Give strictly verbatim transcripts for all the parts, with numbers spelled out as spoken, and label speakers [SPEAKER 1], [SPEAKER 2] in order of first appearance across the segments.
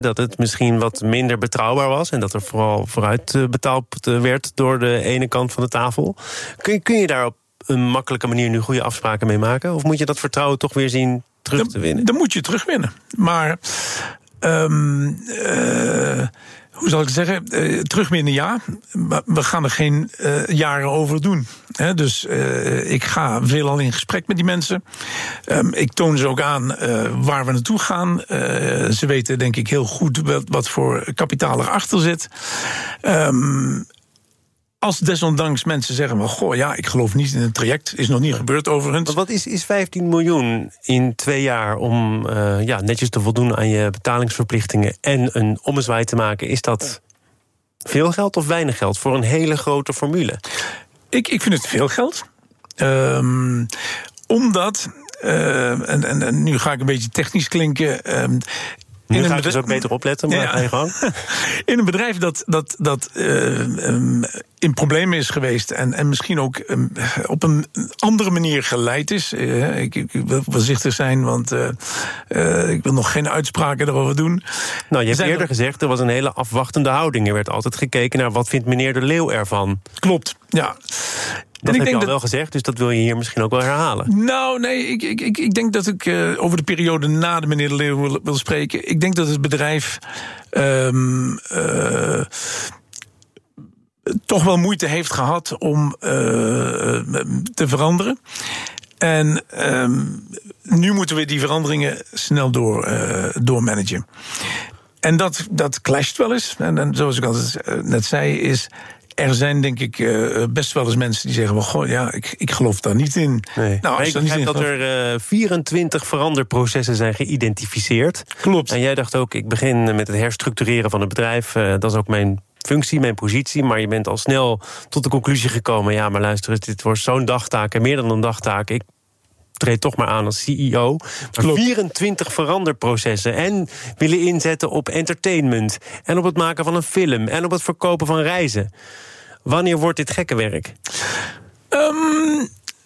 [SPEAKER 1] Dat het misschien wat minder betrouwbaar was en dat er vooral vooruit betaald werd door de ene kant van de tafel. Kun je, kun je daar op een makkelijke manier nu goede afspraken mee maken? Of moet je dat vertrouwen toch weer zien terug te winnen?
[SPEAKER 2] Dan moet je terugwinnen. Maar Um, uh, hoe zal ik het zeggen? Uh, terugwinnen, ja. Maar we gaan er geen uh, jaren over doen. He, dus uh, ik ga veelal in gesprek met die mensen. Um, ik toon ze ook aan uh, waar we naartoe gaan. Uh, ze weten denk ik heel goed wat, wat voor kapitaal erachter zit. Um, Als desondanks mensen zeggen, maar goh, ja, ik geloof niet in het traject. Is nog niet gebeurd overigens.
[SPEAKER 1] Maar wat is, is vijftien miljoen in twee jaar om uh, ja, netjes te voldoen aan je betalingsverplichtingen en een ommezwaai te maken? Is dat veel geld of weinig geld voor een hele grote formule?
[SPEAKER 2] Ik, ik vind het veel geld. Um, omdat, uh, en, en, en nu ga ik een beetje technisch klinken. Um,
[SPEAKER 1] Nu in ga ik dus ook beter opletten, maar ja. Ga je gang.
[SPEAKER 2] In een bedrijf dat, dat, dat uh, um, in problemen is geweest en, en misschien ook um, op een andere manier geleid is. Uh, ik, ik wil voorzichtig zijn, want uh, uh, ik wil nog geen uitspraken erover doen.
[SPEAKER 1] Nou, je hebt
[SPEAKER 2] Zijn
[SPEAKER 1] eerder
[SPEAKER 2] er...
[SPEAKER 1] gezegd, er was een hele afwachtende houding. Er werd altijd gekeken naar wat vindt meneer De Leeuw ervan.
[SPEAKER 2] Klopt, ja.
[SPEAKER 1] Dat
[SPEAKER 2] en
[SPEAKER 1] heb
[SPEAKER 2] ik denk
[SPEAKER 1] je al
[SPEAKER 2] dat...
[SPEAKER 1] wel gezegd, dus dat wil je hier misschien ook wel herhalen.
[SPEAKER 2] Nou, nee, ik, ik, ik, ik denk dat ik uh, over de periode na de meneer De Leeuw wil, wil spreken. Ik denk dat het bedrijf um, uh, toch wel moeite heeft gehad om uh, te veranderen. En um, nu moeten we die veranderingen snel door, uh, doormanagen. En dat, dat clasht wel eens. En, en zoals ik altijd net zei, is... Er zijn denk ik uh, best wel eens mensen die zeggen... Well, goh, ja, ik, ik geloof daar niet in.
[SPEAKER 1] Nee.
[SPEAKER 2] Nou, als
[SPEAKER 1] ik
[SPEAKER 2] je niet in
[SPEAKER 1] dat
[SPEAKER 2] gelooft...
[SPEAKER 1] er uh, vierentwintig veranderprocessen zijn geïdentificeerd.
[SPEAKER 2] Klopt.
[SPEAKER 1] En jij dacht ook, ik begin met het herstructureren van het bedrijf. Uh, dat is ook mijn functie, mijn positie. Maar je bent al snel tot de conclusie gekomen... ja, maar luister, dit wordt zo'n dagtaak en meer dan een dagtaak. Ik treed toch maar aan als C E O. Maar Klopt. vierentwintig veranderprocessen en willen inzetten op entertainment... en op het maken van een film en op het verkopen van reizen. Wanneer wordt dit gekke werk?
[SPEAKER 2] Um,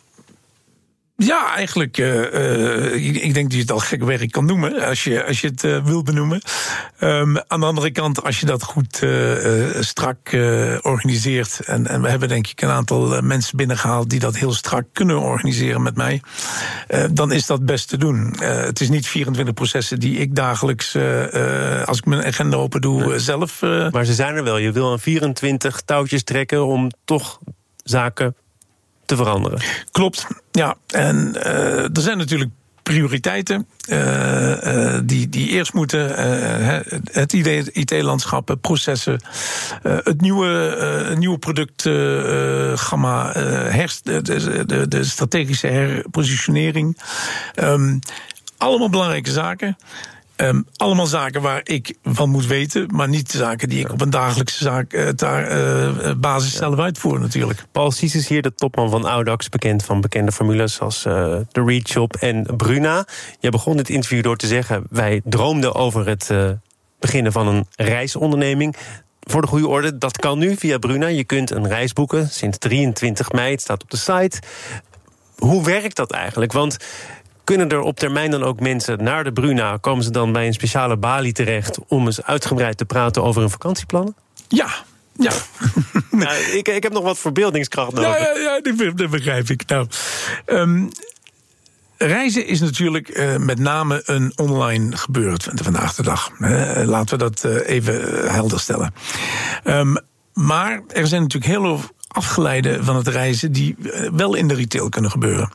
[SPEAKER 2] ja, eigenlijk, uh, uh, ik, ik denk dat je het al gek werk kan noemen... als je, als je het uh, wil benoemen. Um, aan de andere kant, als je dat goed uh, uh, strak uh, organiseert... En, en we hebben denk ik een aantal uh, mensen binnengehaald... die dat heel strak kunnen organiseren met mij... Uh, dan is dat best te doen. Uh, het is niet vierentwintig processen die ik dagelijks... Uh, uh, als ik mijn agenda open doe, uh, zelf... Uh...
[SPEAKER 1] Maar ze zijn er wel. Je wil aan vierentwintig touwtjes trekken... om toch zaken te veranderen.
[SPEAKER 2] Klopt, ja. En uh, er zijn natuurlijk prioriteiten uh, uh, die, die eerst moeten. Uh, het I T-landschap, processen, uh, het nieuwe, uh, nieuwe productgamma, uh, herst, de, de, de strategische herpositionering. Um, allemaal belangrijke zaken. Um, allemaal zaken waar ik van moet weten, maar niet zaken die ik op een dagelijkse zaak, uh, daar, uh, basis zelf uitvoer natuurlijk.
[SPEAKER 1] Paul Sies is hier, de topman van Audax, bekend van bekende formules zoals uh, de Read Shop en Bruna. Je begon dit interview door te zeggen, wij droomden over het uh, beginnen van een reisonderneming. Voor de goede orde, dat kan nu via Bruna. Je kunt een reis boeken sinds drieëntwintig mei, het staat op de site. Hoe werkt dat eigenlijk? Want kunnen er op termijn dan ook mensen naar de Bruna... komen ze dan bij een speciale balie terecht... om eens uitgebreid te praten over hun vakantieplannen?
[SPEAKER 2] Ja, ja.
[SPEAKER 1] nou, ik, ik heb nog wat verbeeldingskracht nodig.
[SPEAKER 2] Ja, ja, ja, dat begrijp ik. Nou, um, reizen is natuurlijk uh, met name een online gebeuren vandaag de dag. Uh, laten we dat uh, even helder stellen. Um, maar er zijn natuurlijk heel veel afgeleiden van het reizen... die uh, wel in de retail kunnen gebeuren.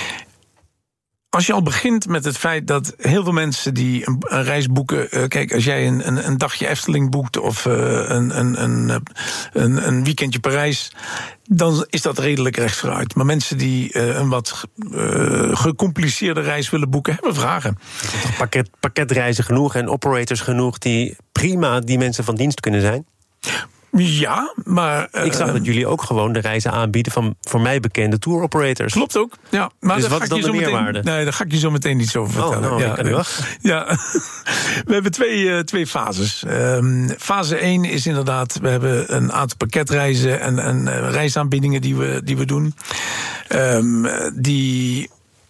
[SPEAKER 2] Als je al begint met het feit dat heel veel mensen die een, een reis boeken... Uh, kijk, als jij een, een, een dagje Efteling boekt of uh, een, een, een, een, een weekendje Parijs... dan is dat redelijk recht vooruit. Maar mensen die uh, een wat uh, gecompliceerde reis willen boeken... hebben vragen.
[SPEAKER 1] Pakket, pakketreizen genoeg en operators genoeg... die prima die mensen van dienst kunnen zijn?
[SPEAKER 2] Ja, maar... Uh,
[SPEAKER 1] ik zag dat jullie ook gewoon de reizen aanbieden... van voor mij bekende tour operators.
[SPEAKER 2] Klopt ook, ja. Maar
[SPEAKER 1] dus wat is dan de meerwaarde?
[SPEAKER 2] Meteen, nee, daar ga ik je zo meteen iets over vertellen.
[SPEAKER 1] Oh, nou,
[SPEAKER 2] ja,
[SPEAKER 1] ik kan niet wachten.
[SPEAKER 2] Ja, we hebben twee, uh, twee fases. Um, fase één is inderdaad... we hebben een aantal pakketreizen en, en uh, reisaanbiedingen die we, die we doen. Um, die...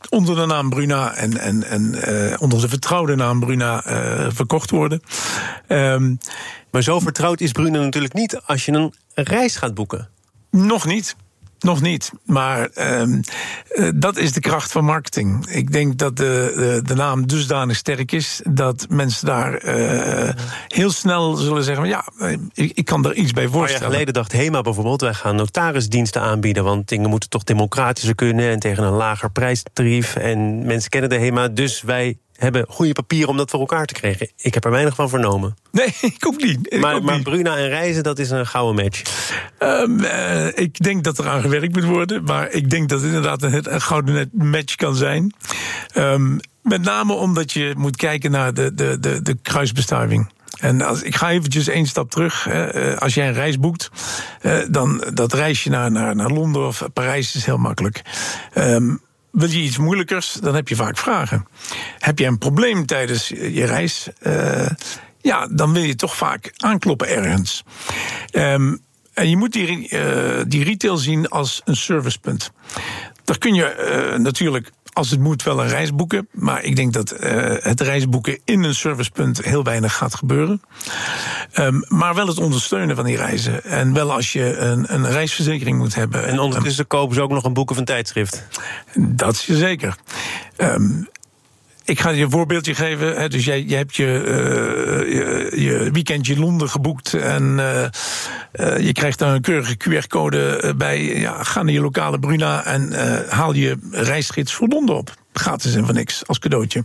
[SPEAKER 2] onder de naam Bruna en, en, en uh, onder de vertrouwde naam Bruna uh, verkocht worden. Um,
[SPEAKER 1] maar zo vertrouwd is Bruna natuurlijk niet als je een reis gaat boeken.
[SPEAKER 2] Nog niet. Nog niet, maar um, uh, dat is de kracht van marketing. Ik denk dat de, de, de naam dusdanig sterk is dat mensen daar uh, heel snel zullen zeggen: ja, ik, ik kan er iets bij voorstellen.
[SPEAKER 1] Een paar jaar geleden dacht HEMA bijvoorbeeld: wij gaan notarisdiensten aanbieden, want dingen moeten toch democratischer kunnen en tegen een lager prijstarief. En mensen kennen de HEMA, dus wij hebben goede papieren om dat voor elkaar te krijgen. Ik heb er weinig van vernomen.
[SPEAKER 2] Nee, ik ook niet. Ik
[SPEAKER 1] maar,
[SPEAKER 2] ook
[SPEAKER 1] maar
[SPEAKER 2] niet.
[SPEAKER 1] Bruna en reizen, dat is een gouden match.
[SPEAKER 2] Um, uh, ik denk dat er aan gewerkt moet worden, maar ik denk dat het inderdaad een, een gouden match kan zijn. Um, met name omdat je moet kijken naar de, de, de, de kruisbestuiving. En als, ik ga eventjes één stap terug. Uh, als jij een reis boekt, uh, dan dat reisje naar, naar, naar Londen of Parijs is heel makkelijk. Um, Wil je iets moeilijkers, dan heb je vaak vragen. Heb je een probleem tijdens je reis, uh, ja, dan wil je toch vaak aankloppen ergens. Um, en je moet die, uh, die retail zien als een servicepunt. Daar kun je uh, natuurlijk, als het moet, wel een reis boeken. Maar ik denk dat uh, het reisboeken in een servicepunt heel weinig gaat gebeuren. Um, maar wel het ondersteunen van die reizen. En wel als je een, een reisverzekering moet hebben.
[SPEAKER 1] En ondertussen um, kopen ze ook nog een boek of een tijdschrift.
[SPEAKER 2] Dat is je zeker. Um, Ik ga je een voorbeeldje geven. Hè. Dus jij, jij hebt je, uh, je, je weekendje Londen geboekt en uh, uh, je krijgt daar een keurige Q R-code bij. Ja, ga naar je lokale Bruna en uh, haal je reisgids voor Londen op. Gratis en voor niks, als cadeautje.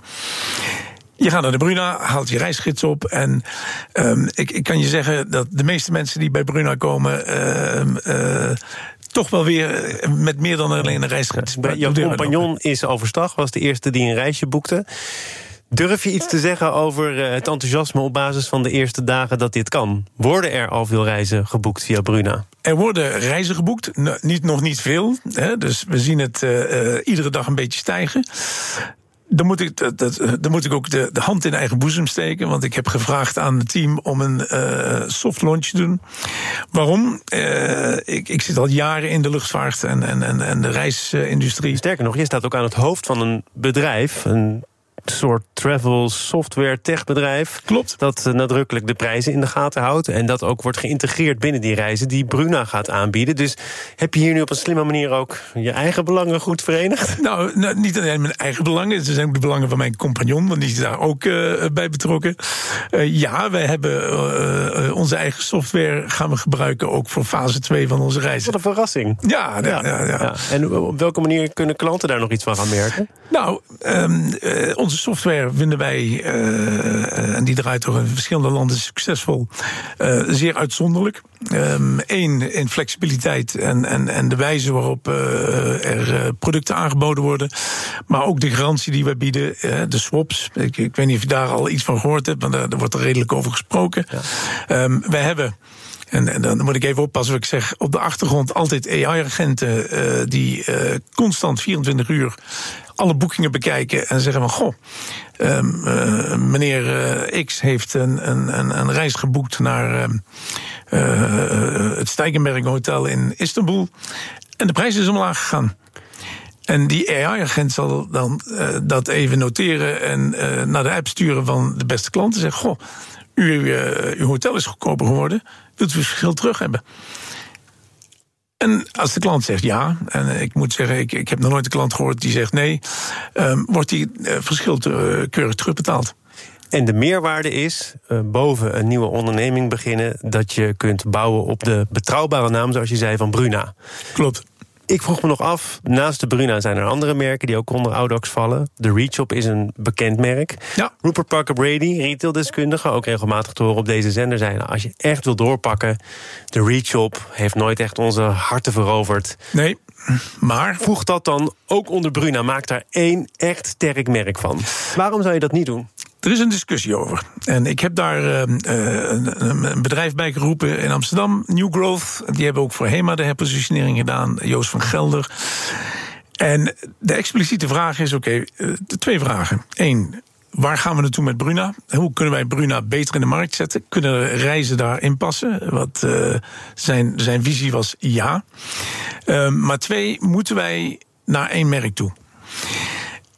[SPEAKER 2] Je gaat naar de Bruna, haalt je reisgids op. En um, ik, ik kan je zeggen dat de meeste mensen die bij Bruna komen Uh, uh, toch wel weer met meer dan alleen een reisgids.
[SPEAKER 1] Ja, jouw compagnon is overstag, was de eerste die een reisje boekte. Durf je iets te zeggen over het enthousiasme op basis van de eerste dagen dat dit kan? Worden er al veel reizen geboekt via Bruna?
[SPEAKER 2] Er worden reizen geboekt, niet, nog niet veel. Hè, dus we zien het uh, uh, iedere dag een beetje stijgen. Dan moet ik, dat, dat, dan moet ik ook de, de hand in eigen boezem steken. Want ik heb gevraagd aan het team om een uh, soft launch te doen. Waarom? Uh, ik, ik zit al jaren in de luchtvaart en, en, en, en de reisindustrie.
[SPEAKER 1] Sterker nog, je staat ook aan het hoofd van een bedrijf, een soort travel software techbedrijf.
[SPEAKER 2] Klopt.
[SPEAKER 1] Dat uh, nadrukkelijk de prijzen in de gaten houdt. En dat ook wordt geïntegreerd binnen die reizen die Bruna gaat aanbieden. Dus heb je hier nu op een slimme manier ook je eigen belangen goed verenigd?
[SPEAKER 2] Nou, nou niet alleen mijn eigen belangen. Het zijn ook de belangen van mijn compagnon, want die is daar ook uh, bij betrokken. Uh, ja, wij hebben uh, uh, onze eigen software gaan we gebruiken ook voor fase twee van onze reizen.
[SPEAKER 1] Wat een verrassing.
[SPEAKER 2] Ja, ja, ja, ja.
[SPEAKER 1] ja. En op welke manier kunnen klanten daar nog iets van gaan merken?
[SPEAKER 2] Nou, um, uh, onze software vinden wij, uh, en die draait toch in verschillende landen succesvol, uh, zeer uitzonderlijk. Um, Eén, in flexibiliteit en, en, en de wijze waarop uh, er uh, producten aangeboden worden. Maar ook de garantie die wij bieden, uh, de swaps. Ik, ik weet niet of je daar al iets van gehoord hebt, maar daar, daar wordt er redelijk over gesproken. Ja. Um, wij hebben, en, en dan moet ik even oppassen wat ik zeg, op de achtergrond altijd A I-agenten uh, die uh, constant vierentwintig uur alle boekingen bekijken en zeggen van goh, um, uh, meneer uh, X heeft een, een, een reis geboekt naar uh, uh, het Steigenberg Hotel in Istanbul en de prijs is omlaag gegaan. En die A I-agent zal dan uh, dat even noteren en uh, naar de app sturen van de beste klanten en zeggen goh, u, uh, uw hotel is goedkoper geworden, wilt u het verschil terug hebben? En als de klant zegt ja, en ik moet zeggen, ik, ik heb nog nooit een klant gehoord die zegt nee, um, wordt die uh, verschil te, uh, keurig terugbetaald.
[SPEAKER 1] En de meerwaarde is, uh, boven een nieuwe onderneming beginnen, dat je kunt bouwen op de betrouwbare naam, zoals je zei, van Bruna.
[SPEAKER 2] Klopt.
[SPEAKER 1] Ik vroeg me nog af, naast de Bruna zijn er andere merken die ook onder Audax vallen. De Reachop is een bekend merk.
[SPEAKER 2] Ja.
[SPEAKER 1] Rupert Parker-Brady, retaildeskundige, ook regelmatig te horen op deze zender, zei, nou, als je echt wil doorpakken, de Reachop heeft nooit echt onze harten veroverd.
[SPEAKER 2] Nee, maar
[SPEAKER 1] voeg dat dan ook onder Bruna, maak daar één echt sterk merk van. Waarom zou je dat niet doen?
[SPEAKER 2] Er is een discussie over. En ik heb daar uh, een, een bedrijf bij geroepen in Amsterdam, New Growth. Die hebben ook voor HEMA de herpositionering gedaan, Joost van Gelder. En de expliciete vraag is, oké, okay, uh, twee vragen. Eén, waar gaan we naartoe met Bruna? Hoe kunnen wij Bruna beter in de markt zetten? Kunnen reizen daarin passen? Wat uh, zijn, zijn visie was ja. Uh, maar twee, moeten wij naar één merk toe?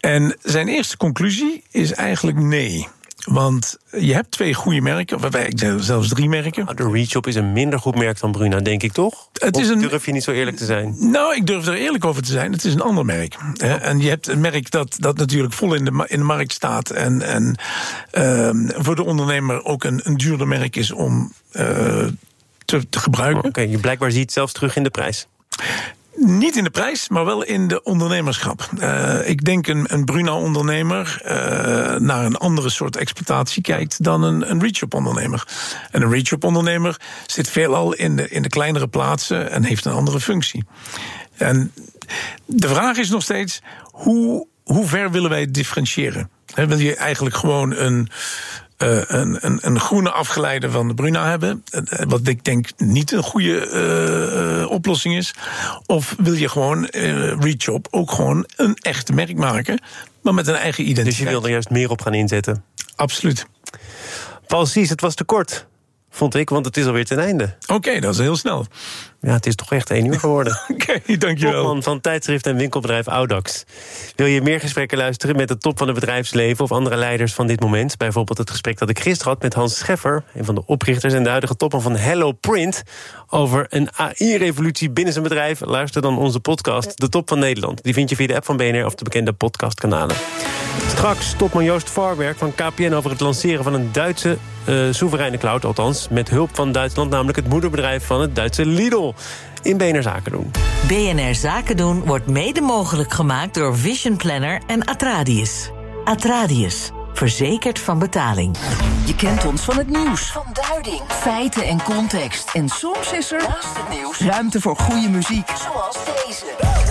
[SPEAKER 2] En zijn eerste conclusie is eigenlijk nee. Want je hebt twee goede merken, of zelfs drie merken.
[SPEAKER 1] De Reachop is een minder goed merk dan Bruna, denk ik toch?
[SPEAKER 2] Het
[SPEAKER 1] of
[SPEAKER 2] is een,
[SPEAKER 1] durf je niet zo eerlijk te zijn?
[SPEAKER 2] Nou, ik durf er eerlijk over te zijn. Het is een ander merk. Oh. En je hebt een merk dat, dat natuurlijk vol in de, in de markt staat. En, en uh, voor de ondernemer ook een, een duurder merk is om uh, te, te gebruiken.
[SPEAKER 1] Oké, okay, je blijkbaar ziet het zelfs terug in de prijs.
[SPEAKER 2] Niet in de prijs, maar wel in de ondernemerschap. Uh, ik denk een, een Bruna-ondernemer uh, naar een andere soort exploitatie kijkt dan een, een Reachop-ondernemer. En een Reachop-ondernemer zit veelal in de, in de kleinere plaatsen en heeft een andere functie. En de vraag is nog steeds, hoe, hoe ver willen wij differentiëren? He, wil je eigenlijk gewoon een... Uh, een, een, een groene afgeleide van de Bruna hebben, uh, wat ik denk niet een goede uh, uh, oplossing is. Of wil je gewoon uh, Reachop ook gewoon een echt merk maken, maar met een eigen identiteit.
[SPEAKER 1] Dus je wil er juist meer op gaan inzetten?
[SPEAKER 2] Absoluut.
[SPEAKER 1] Paul Sies, het was te kort, vond ik, want het is alweer ten einde.
[SPEAKER 2] Oké, okay, dat is heel snel.
[SPEAKER 1] Ja, het is toch echt één uur geworden.
[SPEAKER 2] Oké, okay, dankjewel.
[SPEAKER 1] Topman van tijdschrift en winkelbedrijf Audax. Wil je meer gesprekken luisteren met de top van het bedrijfsleven of andere leiders van dit moment? Bijvoorbeeld het gesprek dat ik gisteren had met Hans Scheffer, een van de oprichters en de huidige topman van Hello Print, over een A I-revolutie binnen zijn bedrijf. Luister dan onze podcast, De Top van Nederland. Die vind je via de app van B N R of de bekende podcastkanalen. Straks topman Joost Farwerk van K P N over het lanceren van een Duitse uh, soevereine cloud, althans met hulp van Duitsland, namelijk het moederbedrijf van het Duitse Lidl. In B N R Zaken doen.
[SPEAKER 3] B N R Zaken doen wordt mede mogelijk gemaakt door Vision Planner en Atradius. Atradius, verzekerd van betaling.
[SPEAKER 4] Je kent ons van het nieuws, van duiding, feiten en context. En soms is er, naast het nieuws, ruimte voor goede muziek. Zoals deze.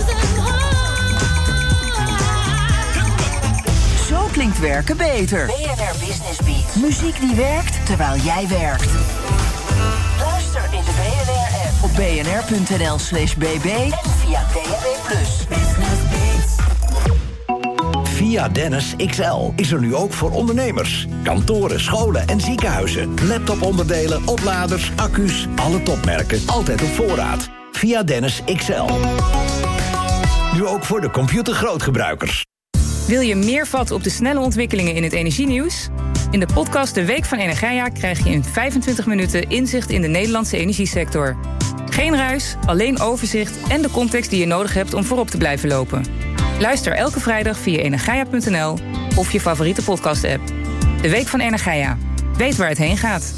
[SPEAKER 4] Zo klinkt werken beter. B N R Business Beat. Muziek die werkt terwijl jij werkt. Luister in de B N R-app op bnr.nl slash bb en via D A B plus.
[SPEAKER 5] Via Dennis X L is er nu ook voor ondernemers. Kantoren, scholen en ziekenhuizen. Laptoponderdelen, opladers, accu's, alle topmerken, altijd op voorraad. Via Dennis X L. Nu ook voor de computergrootgebruikers.
[SPEAKER 6] Wil je meer vat op de snelle ontwikkelingen in het energienieuws? In de podcast De Week van Energia krijg je in vijfentwintig minuten inzicht in de Nederlandse energiesector. Geen ruis, alleen overzicht en de context die je nodig hebt om voorop te blijven lopen. Luister elke vrijdag via energia punt n l of je favoriete podcast-app. De Week van Energia. Weet waar het heen gaat.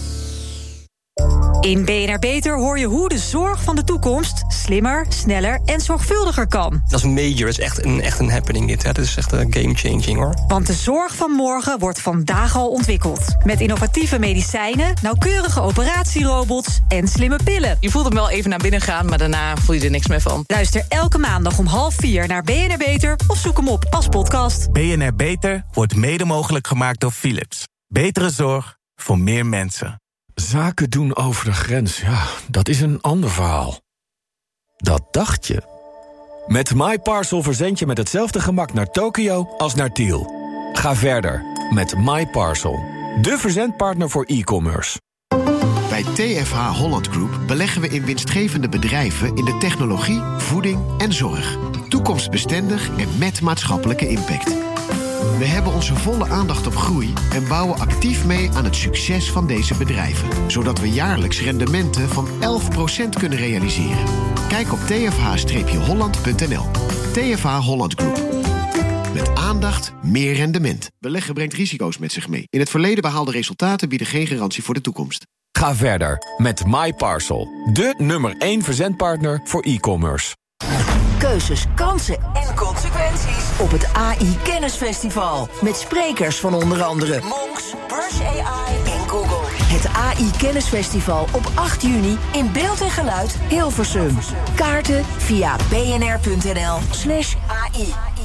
[SPEAKER 7] In B N R Beter hoor je hoe de zorg van de toekomst slimmer, sneller en zorgvuldiger kan.
[SPEAKER 8] Dat is major, dat is echt een, echt een happening dit. Hè. Dat is echt een game-changing hoor.
[SPEAKER 7] Want de zorg van morgen wordt vandaag al ontwikkeld. Met innovatieve medicijnen, nauwkeurige operatierobots en slimme pillen.
[SPEAKER 9] Je voelt hem wel even naar binnen gaan, maar daarna voel je er niks meer van.
[SPEAKER 7] Luister elke maandag om half vier naar B N R Beter of zoek hem op als podcast.
[SPEAKER 10] B N R Beter wordt mede mogelijk gemaakt door Philips. Betere zorg voor meer mensen.
[SPEAKER 11] Zaken doen over de grens, ja, dat is een ander verhaal. Dat dacht je. Met MyParcel verzend je met hetzelfde gemak naar Tokio als naar Tiel. Ga verder met MyParcel, de verzendpartner voor e-commerce.
[SPEAKER 12] Bij T F H Holland Group beleggen we in winstgevende bedrijven in de technologie, voeding en zorg. Toekomstbestendig en met maatschappelijke impact. We hebben onze volle aandacht op groei en bouwen actief mee aan het succes van deze bedrijven. Zodat we jaarlijks rendementen van elf procent kunnen realiseren. Kijk op t f h holland punt n l. T F H Holland Group. Met aandacht meer rendement. Beleggen brengt risico's met zich mee. In het verleden behaalde resultaten bieden geen garantie voor de toekomst.
[SPEAKER 11] Ga verder met MyParcel, de nummer één verzendpartner voor e-commerce.
[SPEAKER 4] Keuzes, kansen en consequenties op het A I Kennisfestival. Met sprekers van onder andere Monks, Brush A I en Google. Het A I Kennisfestival op acht juni in beeld en geluid Hilversum. Kaarten via bnr.nl slash AI.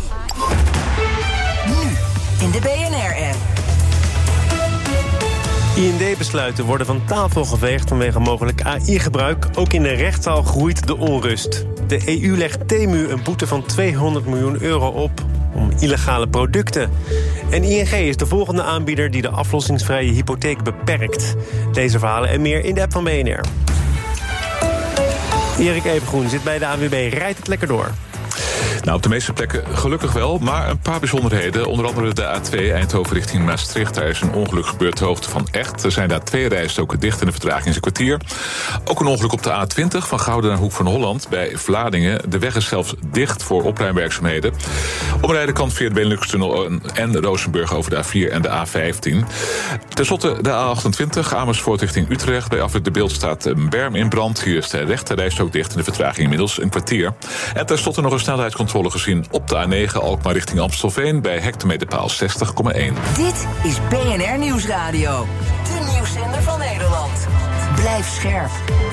[SPEAKER 4] Nu in de B N R-app.
[SPEAKER 1] I N D-besluiten worden van tafel geveegd vanwege mogelijk A I-gebruik. Ook in de rechtszaal groeit de onrust. De E U legt Temu een boete van tweehonderd miljoen euro op om illegale producten. En I N G is de volgende aanbieder die de aflossingsvrije hypotheek beperkt. Deze verhalen en meer in de app van B N R. Erik Evengroen zit bij de A N W B. Rijdt het lekker door.
[SPEAKER 13] Nou, op de meeste plekken gelukkig wel, maar een paar bijzonderheden. Onder andere de A twee Eindhoven richting Maastricht. Daar is een ongeluk gebeurd ter hoogte van Echt. Er zijn daar twee rijstroken dicht en de vertraging is een kwartier. Ook een ongeluk op de A twintig van Gouden naar Hoek van Holland bij Vlaardingen. De weg is zelfs dicht voor opruimwerkzaamheden. Omrijden kan via de Benelux-tunnel en Rozenburg over de A vier en de A vijftien. Ten slotte de A achtentwintig Amersfoort richting Utrecht. Bij afrit de Beeld staat een berm in brand. Hier is de rechte rijstrook dicht en de vertraging inmiddels een kwartier. En ten slotte nog een snelheidscontrole gezien op de A negen Alkmaar richting Amstelveen bij hectometerpaal zestig komma één.
[SPEAKER 4] Dit is B N R Nieuwsradio. De nieuwszender van Nederland. Blijf scherp.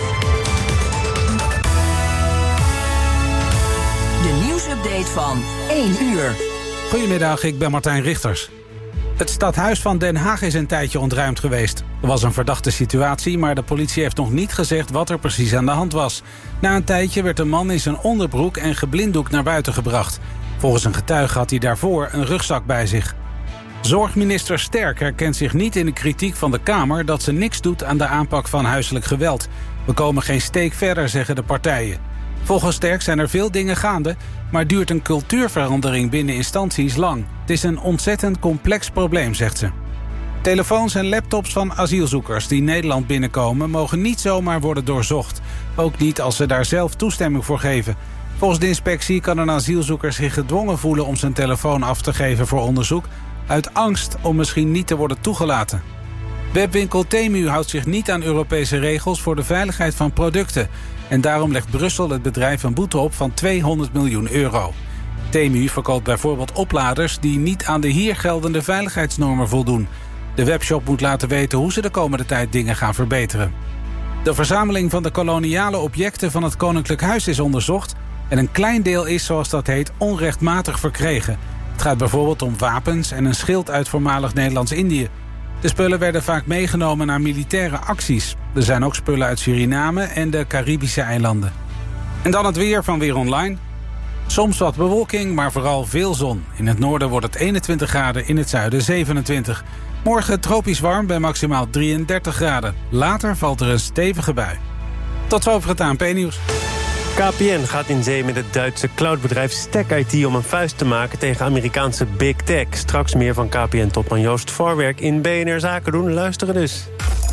[SPEAKER 4] De nieuwsupdate van één uur.
[SPEAKER 14] Goedemiddag, ik ben Martijn Richters. Het stadhuis van Den Haag is een tijdje ontruimd geweest. Er was een verdachte situatie, maar de politie heeft nog niet gezegd wat er precies aan de hand was. Na een tijdje werd een man in zijn onderbroek en geblinddoekt naar buiten gebracht. Volgens een getuige had hij daarvoor een rugzak bij zich. Zorgminister Sterk herkent zich niet in de kritiek van de Kamer dat ze niks doet aan de aanpak van huiselijk geweld. We komen geen steek verder, zeggen de partijen. Volgens Sterk zijn er veel dingen gaande, maar duurt een cultuurverandering binnen instanties lang. Het is een ontzettend complex probleem, zegt ze. Telefoons en laptops van asielzoekers die Nederland binnenkomen mogen niet zomaar worden doorzocht. Ook niet als ze daar zelf toestemming voor geven. Volgens de inspectie kan een asielzoeker zich gedwongen voelen om zijn telefoon af te geven voor onderzoek, uit angst om misschien niet te worden toegelaten. Webwinkel Temu houdt zich niet aan Europese regels voor de veiligheid van producten. En daarom legt Brussel het bedrijf een boete op van tweehonderd miljoen euro. Temu verkoopt bijvoorbeeld opladers die niet aan de hier geldende veiligheidsnormen voldoen. De webshop moet laten weten hoe ze de komende tijd dingen gaan verbeteren. De verzameling van de koloniale objecten van het Koninklijk Huis is onderzocht en een klein deel is, zoals dat heet, onrechtmatig verkregen. Het gaat bijvoorbeeld om wapens en een schild uit voormalig Nederlands-Indië. De spullen werden vaak meegenomen naar militaire acties. Er zijn ook spullen uit Suriname en de Caribische eilanden. En dan het weer van Weer Online. Soms wat bewolking, maar vooral veel zon. In het noorden wordt het eenentwintig graden, in het zuiden zevenentwintig. Morgen tropisch warm bij maximaal drieëndertig graden. Later valt er een stevige bui. Tot zover het A N P-nieuws.
[SPEAKER 1] K P N gaat in zee met het Duitse cloudbedrijf Stack I T om een vuist te maken tegen Amerikaanse Big Tech. Straks meer van K P N-topman Joost Voorwerk in B N R Zaken doen. Luisteren dus.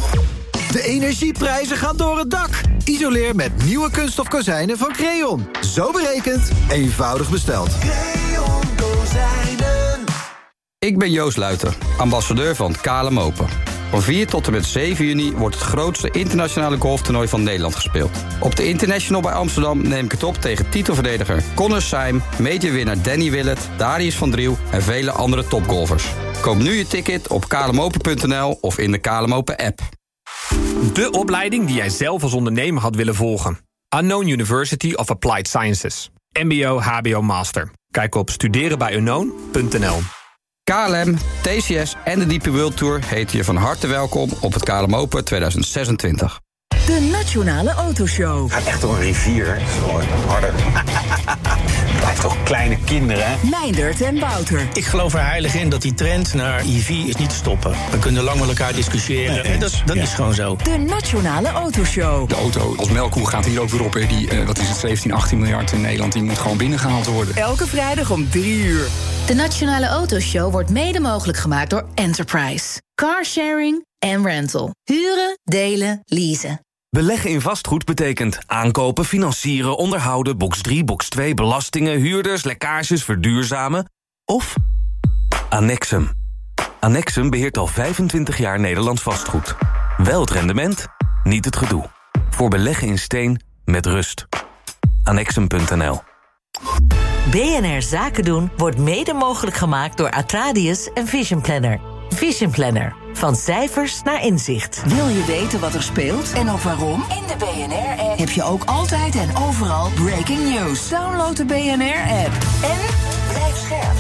[SPEAKER 15] De energieprijzen gaan door het dak. Isoleer met nieuwe kunststof kozijnen van Creon. Zo berekend, eenvoudig besteld.
[SPEAKER 16] Creon kozijnen. Ik ben Joost Luiter, ambassadeur van K L M Open. Van vier tot en met zeven juni wordt het grootste internationale golftoernooi van Nederland gespeeld. Op de International bij Amsterdam neem ik het op tegen titelverdediger Connor Syme, majorwinnaar Danny Willett, Darius van Driel en vele andere topgolfers. Koop nu je ticket op k l m open punt n l of in de K L M Open app.
[SPEAKER 17] De opleiding die jij zelf als ondernemer had willen volgen. Unknown University of Applied Sciences. M B O, H B O, Master. Kijk op studeren bij unknown punt n l.
[SPEAKER 16] K L M, T C S en de D P World Tour heten je van harte welkom op het K L M Open tweeduizend zesentwintig.
[SPEAKER 4] De Nationale Autoshow.
[SPEAKER 18] Gaat echt door een rivier. Gewoon harder. Het blijft toch kleine kinderen.
[SPEAKER 4] Meindert en Wouter.
[SPEAKER 19] Ik geloof er heilig in dat die trend naar E V is niet te stoppen. We kunnen lang met elkaar discussiëren. Nee, dat dat ja. is gewoon zo.
[SPEAKER 4] De Nationale Autoshow.
[SPEAKER 20] De auto als melkkoe gaat hier ook weer op. Hè. Die, uh, wat is het, zeventien, achttien miljard in Nederland. Die moet gewoon binnengehaald worden.
[SPEAKER 4] Elke vrijdag om drie uur.
[SPEAKER 21] De Nationale Autoshow wordt mede mogelijk gemaakt door Enterprise. Carsharing en rental. Huren, delen, leasen.
[SPEAKER 22] Beleggen in vastgoed betekent aankopen, financieren, onderhouden, box drie, box twee, belastingen, huurders, lekkages, verduurzamen. Of Annexum. Annexum beheert al vijfentwintig jaar Nederlands vastgoed. Wel het rendement, niet het gedoe. Voor beleggen in steen met rust. Annexum punt n l.
[SPEAKER 3] B N R Zaken doen wordt mede mogelijk gemaakt door Atradius en Vision Planner. Vision Planner. Van cijfers naar inzicht.
[SPEAKER 4] Wil je weten wat er speelt en ook waarom? In de B N R-app heb je ook altijd en overal breaking news. Download de B N R-app en blijf scherp.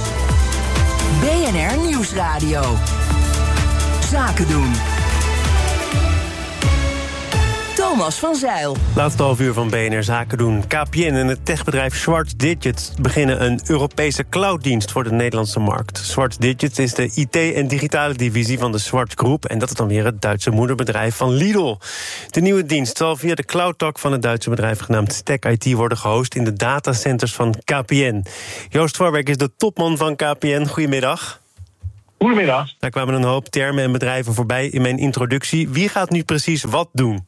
[SPEAKER 4] B N R Nieuwsradio. Zaken doen. Thomas Thomas van Zeil.
[SPEAKER 1] Laatste half uur van B N R Zaken doen. K P N en het techbedrijf Swart Digit beginnen een Europese clouddienst voor de Nederlandse markt. Swart Digit is de I T- en digitale divisie van de Swart Group. En dat is dan weer het Duitse moederbedrijf van Lidl. De nieuwe dienst zal via de cloudtak van het Duitse bedrijf genaamd Stack I T worden gehost in de datacenters van K P N. Joost Voorwerk is de topman van K P N. Goedemiddag.
[SPEAKER 2] Goedemiddag.
[SPEAKER 1] Daar kwamen een hoop termen en bedrijven voorbij in mijn introductie. Wie gaat nu precies wat doen?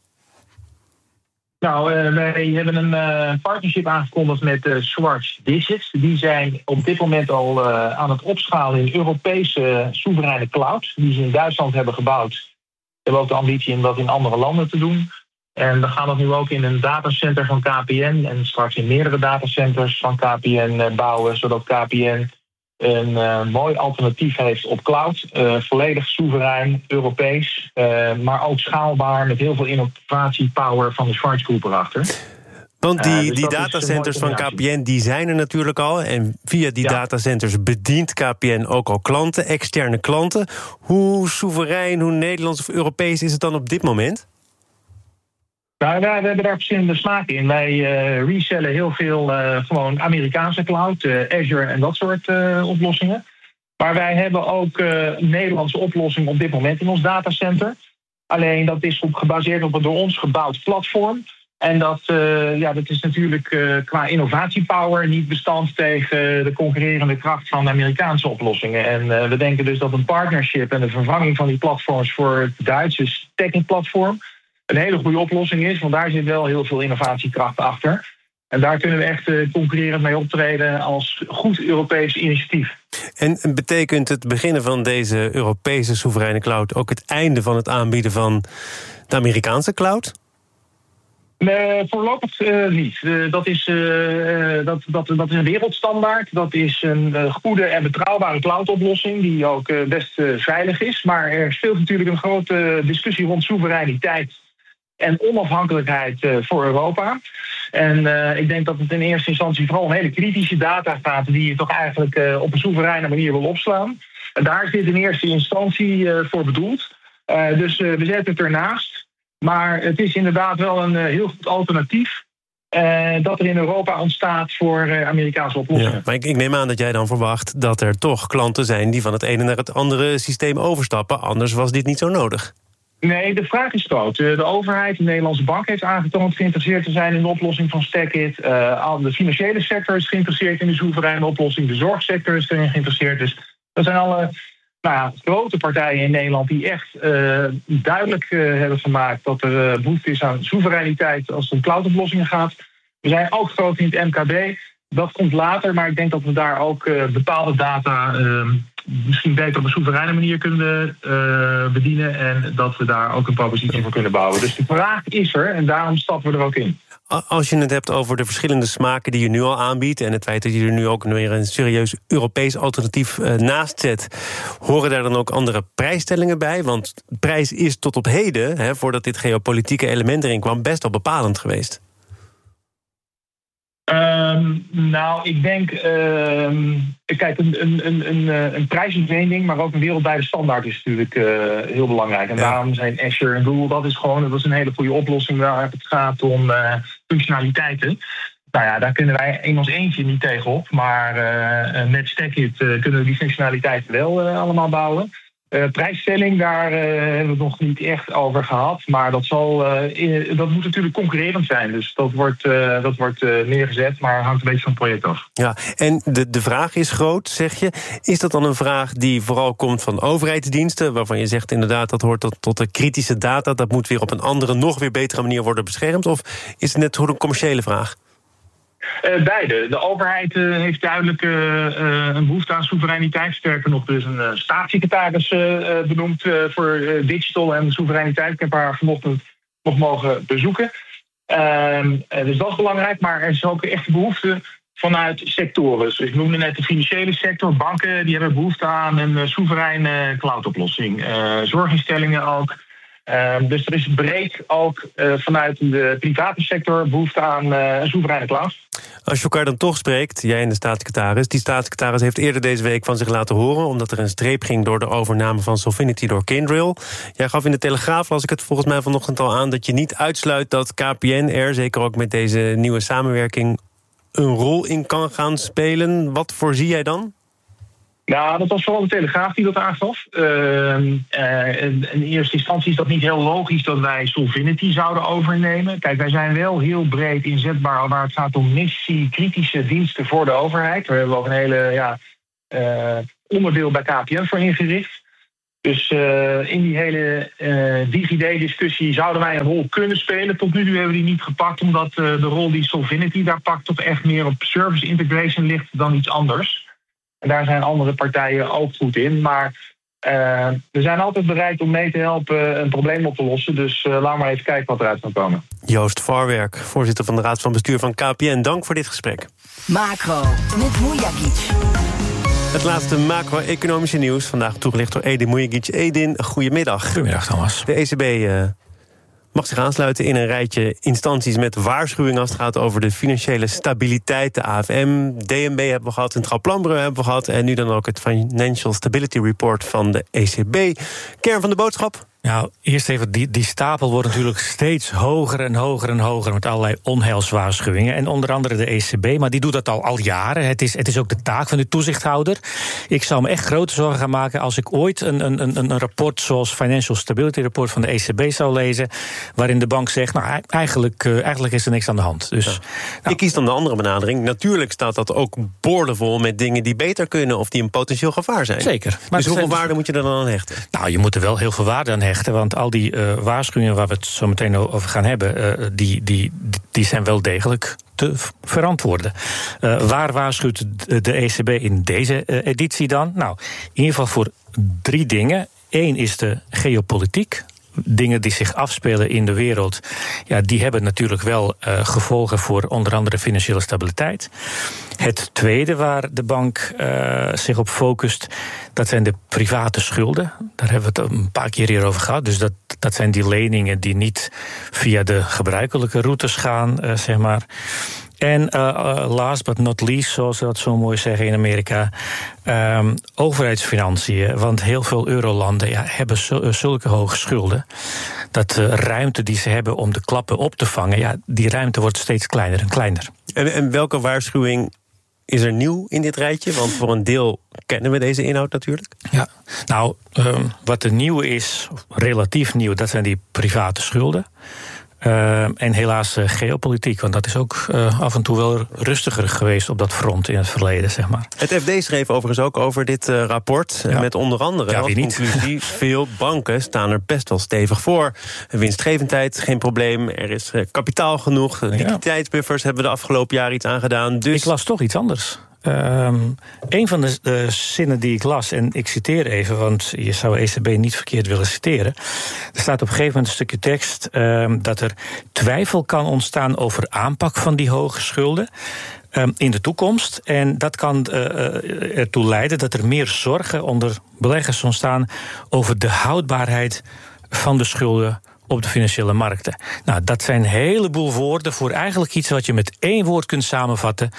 [SPEAKER 2] Nou, uh, wij hebben een uh, partnership aangekondigd met uh, Swart Digit. Die zijn op dit moment al uh, aan het opschalen in Europese uh, soevereine cloud. Die ze in Duitsland hebben gebouwd. We hebben ook de ambitie om dat in andere landen te doen. En we gaan dat nu ook in een datacenter van K P N... en straks in meerdere datacenters van K P N uh, bouwen... zodat K P N een uh, mooi alternatief heeft op cloud. Uh, volledig soeverein, Europees, uh, maar ook schaalbaar... met heel veel innovatiepower van de Swart Group erachter.
[SPEAKER 1] Want die,
[SPEAKER 2] uh, dus
[SPEAKER 1] die datacenters van K P N die zijn er natuurlijk al... en via die ja. datacenters bedient K P N ook al klanten, externe klanten. Hoe soeverein, hoe Nederlands of Europees is het dan op dit moment?
[SPEAKER 2] Nou, wij, we hebben daar verschillende smaken in. Wij uh, resellen heel veel uh, gewoon Amerikaanse cloud, uh, Azure en dat soort uh, oplossingen. Maar wij hebben ook uh, Nederlandse oplossingen op dit moment in ons datacenter. Alleen dat is op, gebaseerd op een door ons gebouwd platform. En dat, uh, ja, dat is natuurlijk uh, qua innovatiepower niet bestand tegen de concurrerende kracht van de Amerikaanse oplossingen. En uh, we denken dus dat een partnership en de vervanging van die platforms voor het Duitse Stacking-platform een hele goede oplossing is, want daar zit wel heel veel innovatiekracht achter. En daar kunnen we echt uh, concurrerend mee optreden als goed Europees initiatief.
[SPEAKER 1] En betekent het beginnen van deze Europese soevereine cloud ook het einde van het aanbieden van de Amerikaanse cloud?
[SPEAKER 2] Nee, voorlopig uh, niet. Uh, dat, is, uh, dat, dat, dat is een wereldstandaard. Dat is een uh, goede en betrouwbare cloudoplossing die ook uh, best uh, veilig is. Maar er speelt natuurlijk een grote discussie rond soevereiniteit en onafhankelijkheid uh, voor Europa. En uh, ik denk dat het in eerste instantie vooral om hele kritische data gaat die je toch eigenlijk uh, op een soevereine manier wil opslaan. En daar is dit in eerste instantie uh, voor bedoeld. Uh, dus uh, we zetten het ernaast. Maar het is inderdaad wel een uh, heel goed alternatief uh, dat er in Europa ontstaat voor uh, Amerikaanse oplossingen.
[SPEAKER 1] Ja, maar ik, ik neem aan dat jij dan verwacht dat er toch klanten zijn die van het ene naar het andere systeem overstappen. Anders was dit niet zo nodig.
[SPEAKER 2] Nee, de vraag is groot. De overheid, de Nederlandse bank, heeft aangetoond geïnteresseerd te zijn in de oplossing van StackIt. Uh, de financiële sector is geïnteresseerd in de soevereine oplossing. De zorgsector is erin geïnteresseerd. Dus dat zijn alle nou ja, grote partijen in Nederland die echt uh, duidelijk uh, hebben gemaakt dat er uh, behoefte is aan soevereiniteit als het om cloudoplossingen gaat. We zijn ook groot in het M K B. Dat komt later, maar ik denk dat we daar ook uh, bepaalde data Uh, misschien beter op een soevereine manier kunnen uh, bedienen en dat we daar ook een propositie voor kunnen bouwen. Dus de vraag is er en daarom stappen we er ook in.
[SPEAKER 1] Als je het hebt over de verschillende smaken die je nu al aanbiedt en het feit dat je er nu ook weer een serieus Europees alternatief uh, naast zet, horen daar dan ook andere prijsstellingen bij? Want prijs is tot op heden, hè, voordat dit geopolitieke element erin kwam, best wel bepalend geweest.
[SPEAKER 2] Um, nou, ik denk, um, kijk, een, een, een, een, een prijs is één ding, maar ook een wereldwijde standaard is natuurlijk uh, heel belangrijk. En ja. daarom zijn Azure en Google, dat is gewoon dat is een hele goede oplossing waar het gaat om uh, functionaliteiten. Nou ja, daar kunnen wij in ons eentje niet tegenop, maar uh, met StackIt uh, kunnen we die functionaliteiten wel uh, allemaal bouwen. Uh, prijsstelling, daar uh, hebben we het nog niet echt over gehad. Maar dat, zal, uh, in, dat moet natuurlijk concurrerend zijn. Dus dat wordt, uh, dat wordt uh, neergezet, maar hangt een beetje van het project af.
[SPEAKER 1] Ja, en de, de vraag is groot, zeg je. Is dat dan een vraag die vooral komt van overheidsdiensten, waarvan je zegt inderdaad dat hoort tot, tot de kritische data, dat moet weer op een andere, nog weer betere manier worden beschermd? Of is het net een commerciële vraag?
[SPEAKER 2] Uh, beide. De overheid uh, heeft duidelijk uh, uh, een behoefte aan soevereiniteit. Sterker nog, dus een uh, staatssecretaris uh, benoemd uh, voor uh, digital en soevereiniteit. Ik heb haar vanochtend nog mogen bezoeken. Uh, dus dat is belangrijk, maar er is ook echt behoefte vanuit sectoren. Dus ik noemde net de financiële sector. Banken die hebben behoefte aan een uh, soevereine cloudoplossing. Uh, zorginstellingen ook. Uh, dus er is breed ook uh, vanuit de private sector behoefte aan uh, een soevereine cloud.
[SPEAKER 1] Als je elkaar dan toch spreekt, jij en de staatssecretaris... die staatssecretaris heeft eerder deze week van zich laten horen... omdat er een streep ging door de overname van Solvinity door Kyndryl. Jij gaf in de Telegraaf, las ik het volgens mij vanochtend al aan... dat je niet uitsluit dat K P N er, zeker ook met deze nieuwe samenwerking... een rol in kan gaan spelen. Wat voorzie jij dan?
[SPEAKER 2] Nou, dat was vooral de Telegraaf die dat aangaf. Uh, uh, in eerste instantie is dat niet heel logisch dat wij Solvinity zouden overnemen. Kijk, wij zijn wel heel breed inzetbaar waar het gaat om missie-kritische diensten voor de overheid. Daar hebben we ook een hele ja, uh, onderdeel bij K P N voor ingericht. Dus uh, in die hele uh, DigiD-discussie zouden wij een rol kunnen spelen. Tot nu toe hebben we die niet gepakt, omdat uh, de rol die Solvinity daar pakt toch echt meer op service integration ligt dan iets anders. En daar zijn andere partijen ook goed in. Maar uh, we zijn altijd bereid om mee te helpen een probleem op te lossen. Dus uh, laat maar even kijken wat eruit kan komen.
[SPEAKER 1] Joost Farwerk, voorzitter van de Raad van Bestuur van K P N. Dank voor dit gesprek.
[SPEAKER 4] Macro, met Mujagic.
[SPEAKER 1] Het laatste macro-economische nieuws. Vandaag toegelicht door Edin Mujagic. Edin, goedemiddag.
[SPEAKER 5] Goedemiddag, Thomas.
[SPEAKER 1] De E C B... Uh, mag zich aansluiten in een rijtje instanties met waarschuwingen als het gaat over de financiële stabiliteit. De A F M, D N B hebben we gehad, Centraal Planbureau hebben we gehad en nu dan ook het Financial Stability Report van de E C B. Kern van de boodschap?
[SPEAKER 5] Nou, eerst even, die, die stapel wordt natuurlijk steeds hoger en hoger en hoger met allerlei onheilswaarschuwingen. En onder andere de E C B, maar die doet dat al, al jaren. Het is, het is ook de taak van de toezichthouder. Ik zou me echt grote zorgen gaan maken als ik ooit een, een, een, een rapport zoals Financial Stability Report van de E C B zou lezen, waarin de bank zegt, nou eigenlijk, uh, eigenlijk is er niks aan de hand. Dus,
[SPEAKER 1] ja.
[SPEAKER 5] nou,
[SPEAKER 1] ik kies dan de andere benadering. Natuurlijk staat dat ook boordevol met dingen die beter kunnen of die een potentieel gevaar zijn.
[SPEAKER 5] Zeker.
[SPEAKER 1] Maar dus hoeveel waarde moet je er dan aan hechten?
[SPEAKER 5] Nou, je moet er wel heel veel waarde aan hechten. Want al die uh, waarschuwingen waar we het zo meteen over gaan hebben, uh, die, die, die zijn wel degelijk te verantwoorden. Uh, waar waarschuwt de E C B in deze uh, editie dan? Nou, in ieder geval voor drie dingen. Eén is de geopolitiek. Dingen die zich afspelen in de wereld, ja, die hebben natuurlijk wel uh, gevolgen voor onder andere financiële stabiliteit. Het tweede waar de bank uh, zich op focust, dat zijn de private schulden. Daar hebben we het een paar keer hier over gehad. Dus dat, dat zijn die leningen die niet via de gebruikelijke routes gaan, uh, zeg maar. En uh, uh, last but not least, zoals ze dat zo mooi zeggen in Amerika, um, overheidsfinanciën. Want heel veel eurolanden ja, hebben zulke hoge schulden, dat de ruimte die ze hebben om de klappen op te vangen, ja, die ruimte wordt steeds kleiner en kleiner.
[SPEAKER 1] En, en welke waarschuwing is er nieuw in dit rijtje? Want voor een deel kennen we deze inhoud natuurlijk.
[SPEAKER 5] Ja, nou, um, wat er nieuw is, relatief nieuw, dat zijn die private schulden. Uh, en helaas uh, geopolitiek, want dat is ook uh, af en toe wel rustiger geweest op dat front in het verleden, zeg maar.
[SPEAKER 1] Het F D schreef overigens ook over dit uh, rapport, ja. Met onder andere
[SPEAKER 5] ja,
[SPEAKER 1] als conclusie, veel banken staan er best wel stevig voor. Winstgevendheid, geen probleem, er is uh, kapitaal genoeg, liquiditeitsbuffers hebben we de afgelopen jaar iets aangedaan. Dus
[SPEAKER 5] ik las toch iets anders. Um, een van de uh, zinnen die ik las, en ik citeer even, want je zou E C B niet verkeerd willen citeren. Er staat op een gegeven moment een stukje tekst um, dat er twijfel kan ontstaan over aanpak van die hoge schulden um, in de toekomst. En dat kan uh, ertoe leiden dat er meer zorgen onder beleggers ontstaan over de houdbaarheid van de schulden op de financiële markten. Nou, dat zijn een heleboel woorden voor eigenlijk iets wat je met één woord kunt samenvatten: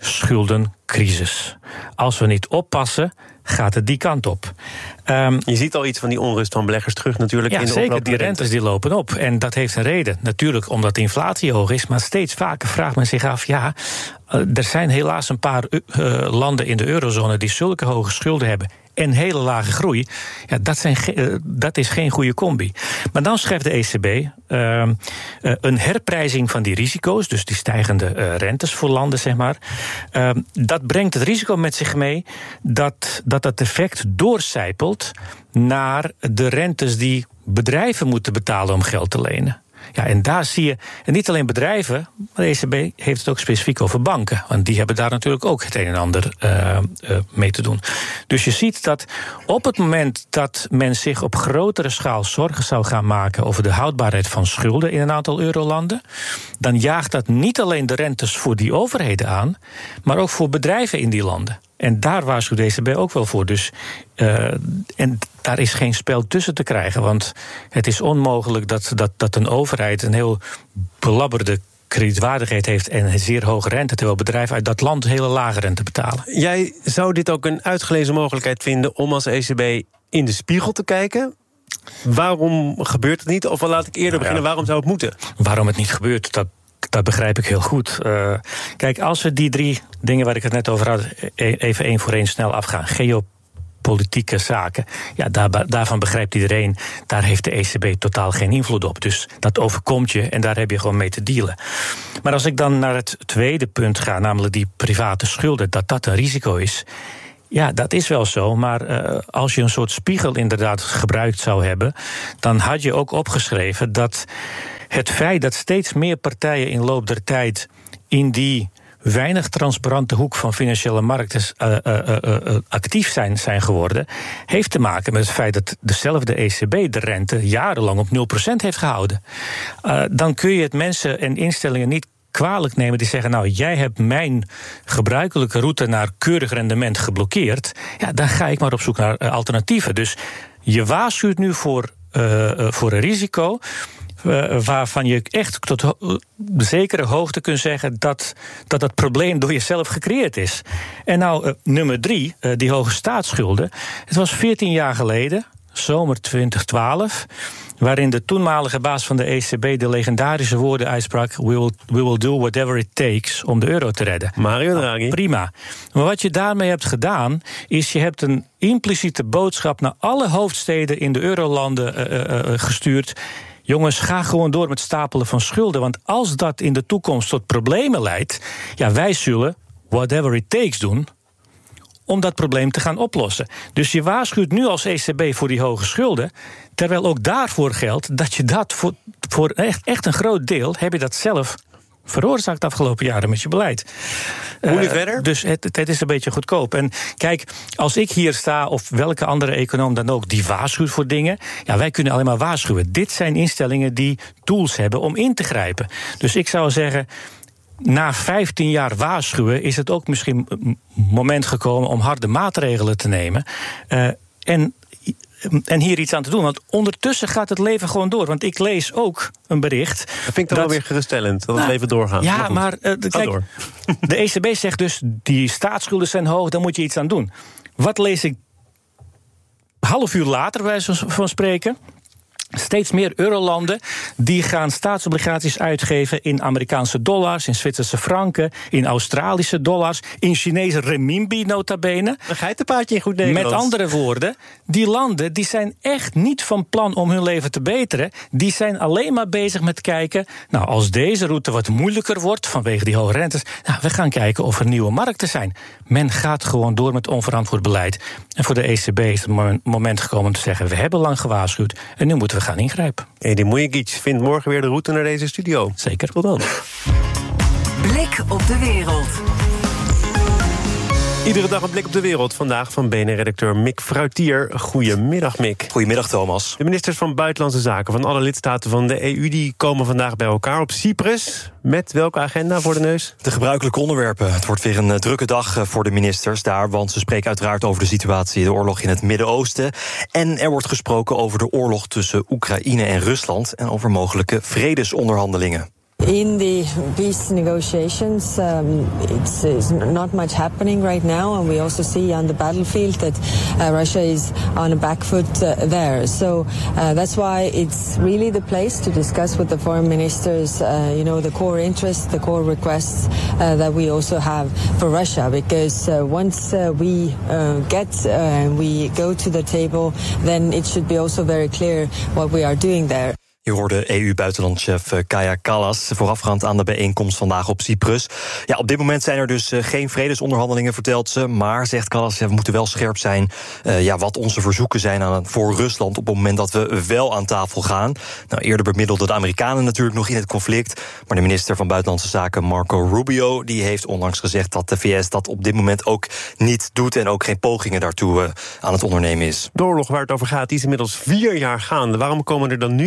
[SPEAKER 5] schuldencrisis. Als we niet oppassen, gaat het die kant op. Um,
[SPEAKER 1] je ziet al iets van die onrust van beleggers terug natuurlijk.
[SPEAKER 5] Ja,
[SPEAKER 1] in de
[SPEAKER 5] zeker. Die rentes die lopen op. En dat heeft een reden. Natuurlijk omdat de inflatie hoog is. Maar steeds vaker vraagt men zich af, ja, er zijn helaas een paar uh, landen in de eurozone die zulke hoge schulden hebben en hele lage groei. Ja, dat, zijn ge- uh, dat is geen goede combi. Maar dan schrijft de E C B uh, uh, een herprijzing van die risico's, dus die stijgende uh, rentes voor landen, zeg maar. Uh, dat brengt het risico met zich mee dat dat, dat effect doorcijpelt naar de rentes die bedrijven moeten betalen om geld te lenen. Ja, en daar zie je, en niet alleen bedrijven, maar de E C B heeft het ook specifiek over banken. Want die hebben daar natuurlijk ook het een en ander uh, uh, mee te doen. Dus je ziet dat op het moment dat men zich op grotere schaal zorgen zou gaan maken over de houdbaarheid van schulden in een aantal eurolanden, dan jaagt dat niet alleen de rentes voor die overheden aan, maar ook voor bedrijven in die landen. En daar waarschuwt de E C B ook wel voor. Dus, uh, en daar is geen spel tussen te krijgen. Want het is onmogelijk dat, dat, dat een overheid een heel belabberde kredietwaardigheid heeft en een zeer hoge rente, terwijl bedrijven uit dat land hele lage rente betalen.
[SPEAKER 1] Jij zou dit ook een uitgelezen mogelijkheid vinden om als E C B in de spiegel te kijken? Waarom gebeurt het niet? Of laat ik eerder nou ja, beginnen, waarom zou het moeten?
[SPEAKER 5] Waarom het niet gebeurt, dat, dat begrijp ik heel goed. Uh, kijk, als we die drie dingen waar ik het net over had even één voor één snel afgaan. Geopolitieke zaken, ja, daar, daarvan begrijpt iedereen, daar heeft de E C B totaal geen invloed op. Dus dat overkomt je en daar heb je gewoon mee te dealen. Maar als ik dan naar het tweede punt ga, namelijk die private schulden, dat dat een risico is. Ja, dat is wel zo, maar uh, als je een soort spiegel inderdaad gebruikt zou hebben, dan had je ook opgeschreven dat het feit dat steeds meer partijen in loop der tijd in die weinig transparante hoek van financiële markten uh, uh, uh, uh, actief zijn, zijn geworden, heeft te maken met het feit dat dezelfde E C B de rente jarenlang op nul procent heeft gehouden. Uh, dan kun je het mensen en instellingen niet kwalijk nemen die zeggen, nou, jij hebt mijn gebruikelijke route naar keurig rendement geblokkeerd. Ja, dan ga ik maar op zoek naar uh, alternatieven. Dus je waarschuwt nu voor, uh, uh, voor een risico Uh, waarvan je echt tot ho- zekere hoogte kunt zeggen dat, dat het probleem door jezelf gecreëerd is. En nou, uh, nummer drie, uh, die hoge staatsschulden. Het was veertien jaar geleden, zomer twintig twaalf... waarin de toenmalige baas van de E C B de legendarische woorden uitsprak: We will, we will do whatever it takes om de euro te redden.
[SPEAKER 1] Mario Draghi.
[SPEAKER 5] Nou, prima. Maar wat je daarmee hebt gedaan, is je hebt een impliciete boodschap naar alle hoofdsteden in de eurolanden uh, uh, uh, gestuurd. Jongens, ga gewoon door met stapelen van schulden. Want als dat in de toekomst tot problemen leidt, ja, wij zullen whatever it takes doen om dat probleem te gaan oplossen. Dus je waarschuwt nu als E C B voor die hoge schulden, terwijl ook daarvoor geldt dat je dat voor, voor echt, echt een groot deel, heb je dat zelf veroorzaakt de afgelopen jaren met je beleid.
[SPEAKER 1] Hoe nu
[SPEAKER 5] uh,
[SPEAKER 1] verder?
[SPEAKER 5] Dus het, het is een beetje goedkoop. En kijk, als ik hier sta, of welke andere econoom dan ook, die waarschuwt voor dingen, ja, wij kunnen alleen maar waarschuwen. Dit zijn instellingen die tools hebben om in te grijpen. Dus ik zou zeggen, na vijftien jaar waarschuwen is het ook misschien een moment gekomen om harde maatregelen te nemen. Uh, en En hier iets aan te doen. Want ondertussen gaat het leven gewoon door. Want ik lees ook een bericht. Dat
[SPEAKER 1] vind ik dan dat, wel weer geruststellend, dat nou, het leven doorgaat.
[SPEAKER 5] Ja,
[SPEAKER 1] maar,
[SPEAKER 5] maar uh, kijk, door. De E C B zegt dus, die staatsschulden zijn hoog, daar moet je iets aan doen. Wat lees ik half uur later, bij wijze van spreken? Steeds meer eurolanden die gaan staatsobligaties uitgeven in Amerikaanse dollars, in Zwitserse franken, in Australische dollars, in Chinese renminbi nota bene.
[SPEAKER 1] Een geitenpaadje in goed Nederlands.
[SPEAKER 5] Met andere woorden, die landen die zijn echt niet van plan om hun leven te beteren. Die zijn alleen maar bezig met kijken, nou, als deze route wat moeilijker wordt vanwege die hoge rentes, nou, we gaan kijken of er nieuwe markten zijn. Men gaat gewoon door met onverantwoord beleid. En voor de E C B is het moment gekomen om te zeggen, we hebben lang gewaarschuwd en nu moeten we gaan ingrijpen.
[SPEAKER 1] Edi Mujagic vindt morgen weer de route naar deze studio.
[SPEAKER 5] Zeker.
[SPEAKER 1] Tot dan.
[SPEAKER 4] Blik op de wereld.
[SPEAKER 1] Iedere dag een blik op de wereld. Vandaag van B N R-redacteur Mick Fruitier. Goedemiddag, Mick.
[SPEAKER 6] Goedemiddag, Thomas.
[SPEAKER 1] De ministers van Buitenlandse Zaken van alle lidstaten van de E U die komen vandaag bij elkaar op Cyprus. Met welke agenda voor de neus?
[SPEAKER 6] De gebruikelijke onderwerpen. Het wordt weer een uh, drukke dag uh, voor de ministers daar, want ze spreken uiteraard over de situatie, de oorlog in het Midden-Oosten. En er wordt gesproken over de oorlog tussen Oekraïne en Rusland en over mogelijke vredesonderhandelingen.
[SPEAKER 8] In the peace negotiations, um, it's, it's not much happening right now, and we also see on the battlefield that uh, Russia is on a back foot uh, there. So uh, that's why it's really the place to discuss with the foreign ministers, uh, you know, the core interests, the core requests uh, that we also have for Russia. Because uh, once uh, we uh, get uh, and we go to the table, then it should be also very clear what we are doing there.
[SPEAKER 6] Je hoorde E U-buitenlandchef Kaja Kallas voorafgaand aan de bijeenkomst vandaag op Cyprus. Ja, op dit moment zijn er dus geen vredesonderhandelingen, vertelt ze. Maar, zegt Kallas, ja, we moeten wel scherp zijn uh, ja, wat onze verzoeken zijn aan, voor Rusland op het moment dat we wel aan tafel gaan. Nou, eerder bemiddelden de Amerikanen natuurlijk nog in het conflict. Maar de minister van Buitenlandse Zaken, Marco Rubio, die heeft onlangs gezegd dat de V S dat op dit moment ook niet doet en ook geen pogingen daartoe uh, aan het ondernemen is.
[SPEAKER 1] De oorlog waar het over gaat, die is inmiddels vier jaar gaande. Waarom komen er dan nu mogelijk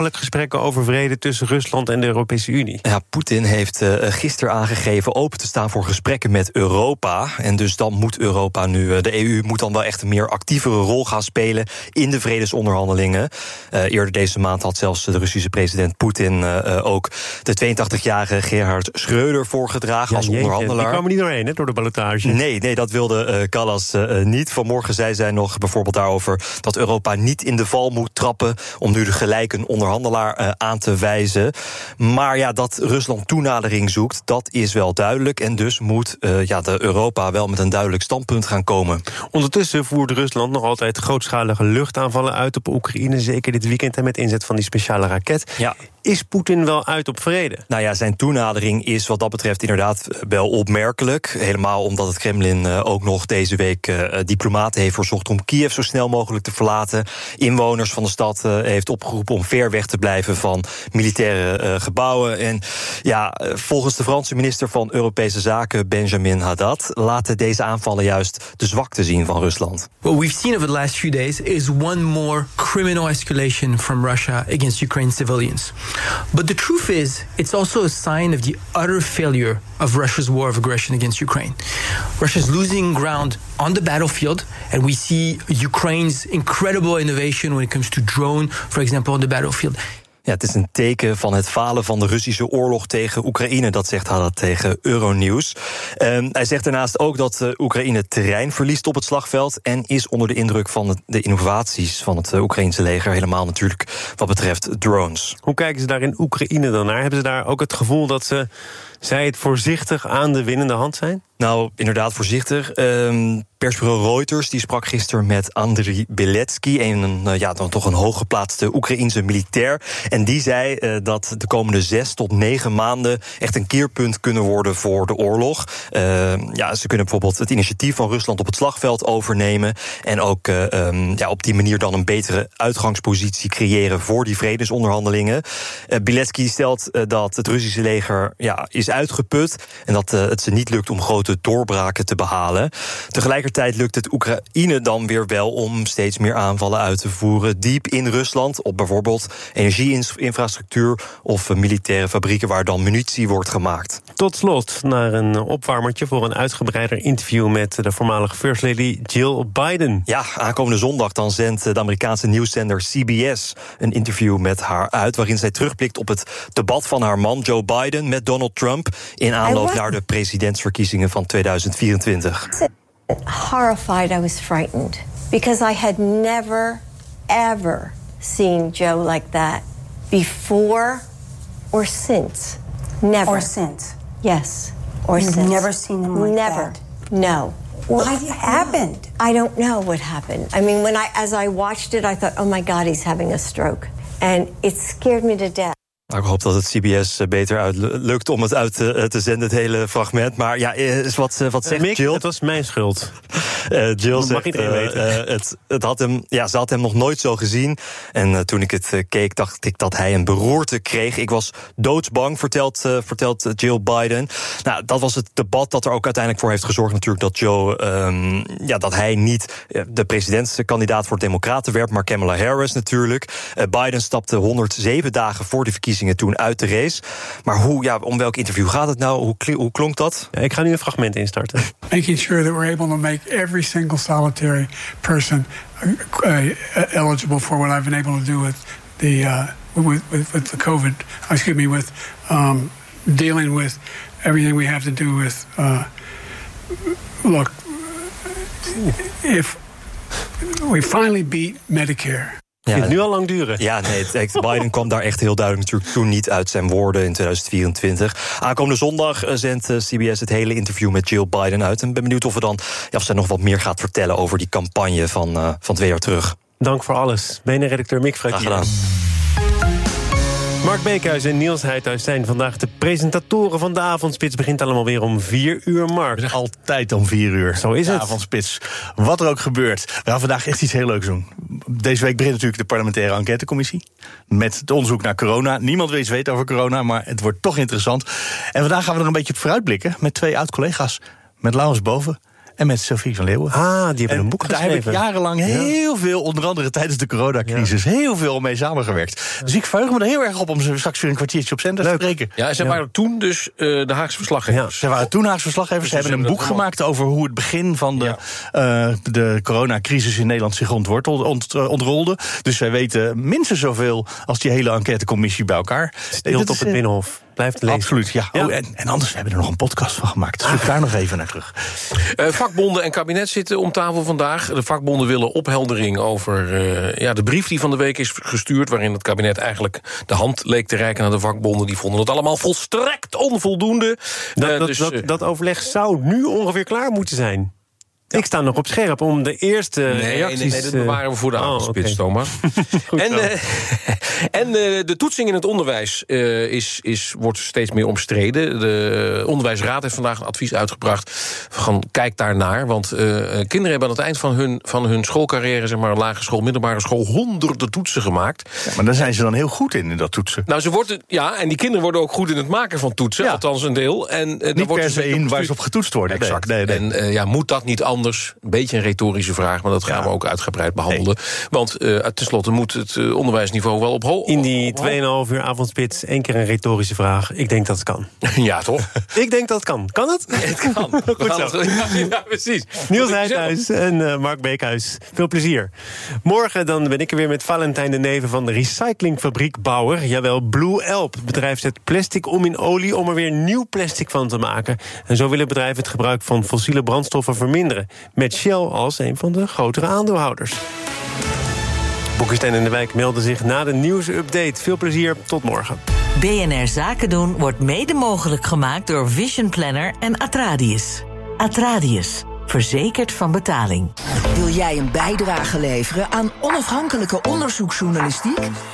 [SPEAKER 1] mogelijk gesprekken over vrede tussen Rusland en de Europese Unie.
[SPEAKER 6] Ja, Poetin heeft uh, gisteren aangegeven open te staan voor gesprekken met Europa. En dus dan moet Europa nu, uh, de E U moet dan wel echt een meer actievere rol gaan spelen in de vredesonderhandelingen. Uh, eerder deze maand had zelfs de Russische president Poetin uh, ook de tweeëntachtigjarige Gerhard Schröder voorgedragen ja, als jeetje, onderhandelaar.
[SPEAKER 1] Die kwam er niet doorheen, hè, door de ballotage.
[SPEAKER 6] Nee, nee, dat wilde uh, Kallas uh, niet. Vanmorgen zei zij nog bijvoorbeeld daarover dat Europa niet in de val moet trappen om nu gelijk een onderhandelaar uh, aan te wijzen. Maar ja, dat Rusland toenadering zoekt, dat is wel duidelijk. En dus moet uh, ja, de Europa wel met een duidelijk standpunt gaan komen.
[SPEAKER 1] Ondertussen voert Rusland nog altijd grootschalige luchtaanvallen uit op Oekraïne. Zeker dit weekend en met inzet van die speciale raket.
[SPEAKER 6] Ja.
[SPEAKER 1] Is Poetin wel uit op vrede?
[SPEAKER 6] Nou ja, zijn toenadering is wat dat betreft inderdaad wel opmerkelijk. Helemaal omdat het Kremlin uh, ook nog deze week uh, diplomaten heeft verzocht om Kiev zo snel mogelijk te verlaten. Inwoners van de stad uh, heeft opgeroepen om ver weg te blijven van militaire uh, gebouwen. En ja, volgens de Franse minister van Europese Zaken, Benjamin Haddad, laten deze aanvallen juist de zwakte zien van Rusland.
[SPEAKER 7] What we've seen over the last few days is one more criminal escalation from Russia against Ukraine civilians. But the truth is, it's also a sign of the utter failure of Russia's war of aggression against Ukraine. Russia's losing ground on the battlefield, and we see Ukraine's incredible innovation when it comes to drone, for example, on the battlefield.
[SPEAKER 6] Ja, het is een teken van het falen van de Russische oorlog tegen Oekraïne. Dat zegt Haddad tegen Euronews. Um, hij zegt daarnaast ook dat uh, Oekraïne terrein verliest op het slagveld en is onder de indruk van de, de innovaties van het uh, Oekraïnse leger. Helemaal natuurlijk wat betreft drones.
[SPEAKER 1] Hoe kijken ze daar in Oekraïne dan naar? Hebben ze daar ook het gevoel dat ze, zij het voorzichtig aan de winnende hand zijn?
[SPEAKER 6] Nou, inderdaad voorzichtig. Um, persbureau Reuters die sprak gisteren met Andriy Beletsky, een uh, ja, dan toch een hooggeplaatste Oekraïense militair. En die zei uh, dat de komende zes tot negen maanden echt een keerpunt kunnen worden voor de oorlog. Uh, ja, ze kunnen bijvoorbeeld het initiatief van Rusland op het slagveld overnemen en ook uh, um, ja, op die manier dan een betere uitgangspositie creëren voor die vredesonderhandelingen. Uh, Beletsky stelt uh, dat het Russische leger ja, is uitgeput en dat uh, het ze niet lukt om grote doorbraken te behalen. Tegelijkertijd lukt het Oekraïne dan weer wel om steeds meer aanvallen uit te voeren diep in Rusland op bijvoorbeeld energieinfrastructuur of militaire fabrieken waar dan munitie wordt gemaakt.
[SPEAKER 1] Tot slot naar een opwarmertje voor een uitgebreider interview met de voormalige First Lady Jill Biden.
[SPEAKER 6] Ja, aankomende zondag dan zendt de Amerikaanse nieuwszender C B S een interview met haar uit waarin zij terugblikt op het debat van haar man Joe Biden met Donald Trump in aanloop naar de presidentsverkiezingen van tweeduizend vierentwintig.
[SPEAKER 9] Horrified, I was frightened because I had never ever seen Joe like that before or since. Never.
[SPEAKER 23] Or since.
[SPEAKER 9] Yes. Or
[SPEAKER 23] You've
[SPEAKER 9] since.
[SPEAKER 23] never seen him like
[SPEAKER 9] never.
[SPEAKER 23] that.
[SPEAKER 9] No.
[SPEAKER 23] What happened?
[SPEAKER 9] I don't know what happened. I mean, when I as I watched it, I thought, "Oh my God, he's having a stroke," and it scared me to death.
[SPEAKER 6] Ik hoop dat het C B S beter uit lukt om het uit te, te zenden, het hele fragment. Maar ja, is wat, wat zegt
[SPEAKER 1] Mick,
[SPEAKER 6] Jill?
[SPEAKER 1] Het was mijn schuld.
[SPEAKER 6] Uh, Jill
[SPEAKER 1] dat
[SPEAKER 6] zegt,
[SPEAKER 1] mag iedereen
[SPEAKER 6] uh,
[SPEAKER 1] weten.
[SPEAKER 6] Uh, het, het had hem, ja, ze had hem nog nooit zo gezien. En uh, toen ik het uh, keek, dacht ik dat hij een beroerte kreeg. Ik was doodsbang, vertelt, uh, vertelt Jill Biden. Nou, dat was het debat dat er ook uiteindelijk voor heeft gezorgd natuurlijk dat Joe, um, ja, dat hij niet de presidentskandidaat voor de Democraten werd, maar Kamala Harris natuurlijk. Uh, Biden stapte honderdzeven dagen voor de verkiezingen toen uit de race. Maar hoe, ja, om welk interview gaat het nou? Hoe, kli- hoe klonk dat?
[SPEAKER 1] Ja, ik ga nu een fragment instarten.
[SPEAKER 24] Making sure that we're able to make every single solitary person uh, uh, eligible for what I've been able to do with the uh, with, with with the COVID. Excuse me, with um, dealing with everything we have to do with. Uh, look, if we finally beat Medicare.
[SPEAKER 1] Ja, het nu al lang duren.
[SPEAKER 6] Ja, nee, het, Biden kwam daar echt heel duidelijk natuurlijk toen niet uit zijn woorden in tweeduizend vierentwintig. Aankomende zondag zendt C B S het hele interview met Jill Biden uit. En ik ben benieuwd of, we dan, ja, of zij nog wat meer gaat vertellen over die campagne van, uh, van twee jaar terug.
[SPEAKER 1] Dank voor alles. B N R-redacteur Mick Frakier.
[SPEAKER 6] Graag gedaan.
[SPEAKER 1] Mark Beekhuis en Niels Heidhuis zijn vandaag de presentatoren van de Avondspits. Begint allemaal weer om vier uur, Mark.
[SPEAKER 25] Altijd om vier uur.
[SPEAKER 1] Zo is
[SPEAKER 25] de
[SPEAKER 1] het.
[SPEAKER 25] Avondspits. Wat er ook gebeurt. We gaan vandaag echt iets heel leuks doen. Deze week begint natuurlijk de parlementaire enquêtecommissie. Met het onderzoek naar corona. Niemand wil iets weten over corona, maar het wordt toch interessant. En vandaag gaan we er een beetje op vooruitblikken met twee oud-collega's. Met Laurens Boven en met Sophie van Leeuwen.
[SPEAKER 1] Ah, die hebben
[SPEAKER 25] en
[SPEAKER 1] een boek geschreven.
[SPEAKER 25] Daar heb ik jarenlang heel ja. veel, onder andere tijdens de coronacrisis, ja. heel veel mee samengewerkt. Ja. Dus ik verheug me er heel erg op om ze straks weer een kwartiertje op zender te spreken.
[SPEAKER 10] Ja, zij ja. waren toen dus uh, de Haagse verslaggevers.
[SPEAKER 25] Ja, zij waren toen Haagse verslaggevers. Dus ze hebben een boek gemaakt over hoe het begin van de, ja. uh, de coronacrisis in Nederland zich ontwortelde, ont, uh, ontrolde. Dus zij weten minstens zoveel als die hele enquêtecommissie bij elkaar.
[SPEAKER 1] Stilte op het Binnenhof. Blijft lezen.
[SPEAKER 25] Absoluut, ja. ja. Oh, en, en anders hebben we er nog een podcast van gemaakt. Dus ah. ik daar nog even naar terug.
[SPEAKER 10] Uh, vakbonden en kabinet zitten om tafel vandaag. De vakbonden willen opheldering over uh, ja, de brief die van de week is gestuurd, waarin het kabinet eigenlijk de hand leek te reiken naar de vakbonden. Die vonden het allemaal volstrekt onvoldoende.
[SPEAKER 1] Dat,
[SPEAKER 10] uh,
[SPEAKER 1] dat,
[SPEAKER 10] dus,
[SPEAKER 1] dat,
[SPEAKER 10] uh,
[SPEAKER 1] dat overleg zou nu ongeveer klaar moeten zijn. Ja. Ik sta nog op scherp om de eerste
[SPEAKER 10] nee,
[SPEAKER 1] reacties...
[SPEAKER 10] Nee, nee, dat bewaren we voor de
[SPEAKER 1] oh,
[SPEAKER 10] avondspits, okay. Thomas. en uh, en uh, de toetsing in het onderwijs uh, is, is, wordt steeds meer omstreden. De Onderwijsraad heeft vandaag een advies uitgebracht van kijk daarnaar. Want uh, kinderen hebben aan het eind van hun, van hun schoolcarrière, zeg maar lagere school, middelbare school, honderden toetsen gemaakt.
[SPEAKER 25] Ja, maar daar zijn ze dan heel goed in, in dat toetsen.
[SPEAKER 10] Nou, ze worden, ja, en die kinderen worden ook goed in het maken van toetsen, ja. althans een deel. En, uh,
[SPEAKER 25] niet per se in waar ze op getoetst worden.
[SPEAKER 10] Exact.
[SPEAKER 25] Nee, nee, nee.
[SPEAKER 10] En uh, ja, moet dat niet anders? Een beetje een retorische vraag, maar dat gaan ja. we ook uitgebreid behandelen. Nee. Want uh, tenslotte moet het uh, onderwijsniveau wel op hoog.
[SPEAKER 1] In die tweeënhalf uur avondspits één keer een retorische vraag. Ik denk dat het kan.
[SPEAKER 10] Ja, toch?
[SPEAKER 1] Ik denk dat het kan. Kan het?
[SPEAKER 10] Het kan.
[SPEAKER 1] Goed zo.
[SPEAKER 10] Het, ja, precies.
[SPEAKER 1] Niels Heidhuis en uh, Mark Beekhuis. Veel plezier. Morgen dan ben ik er weer met Valentijn de Neven van de recyclingfabriek Bauer. Jawel, Blue Elp. Het bedrijf zet plastic om in olie om er weer nieuw plastic van te maken. En zo willen het bedrijf het gebruik van fossiele brandstoffen verminderen. Met Shell als een van de grotere aandeelhouders. Boekenstein en de Wijk melden zich na de nieuwsupdate. Veel plezier, tot morgen.
[SPEAKER 3] B N R Zaken doen wordt mede mogelijk gemaakt door Vision Planner en Atradius. Atradius, verzekerd van betaling.
[SPEAKER 4] Wil jij een bijdrage leveren aan onafhankelijke onderzoeksjournalistiek?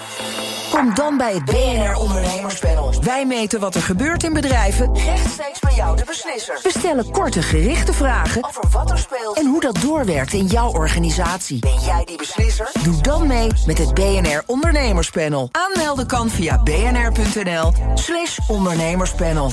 [SPEAKER 4] Kom dan bij het B N R Ondernemerspanel. Wij meten wat er gebeurt in bedrijven, rechtstreeks bij jou de beslisser. We stellen korte, gerichte vragen over wat er speelt en hoe dat doorwerkt in jouw organisatie. Ben jij die beslisser? Doe dan mee met het B N R Ondernemerspanel. Aanmelden kan via bnr.nl slash ondernemerspanel.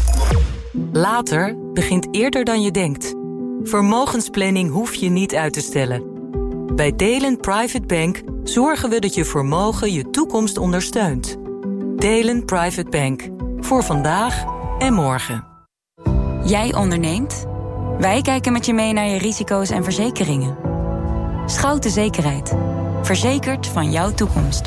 [SPEAKER 11] Later begint eerder dan je denkt. Vermogensplanning hoef je niet uit te stellen. Bij Delen Private Bank zorgen we dat je vermogen je toekomst ondersteunt. Delen Private Bank. Voor vandaag en morgen.
[SPEAKER 12] Jij onderneemt? Wij kijken met je mee naar je risico's en verzekeringen. Schouten Zekerheid. Verzekerd van jouw toekomst.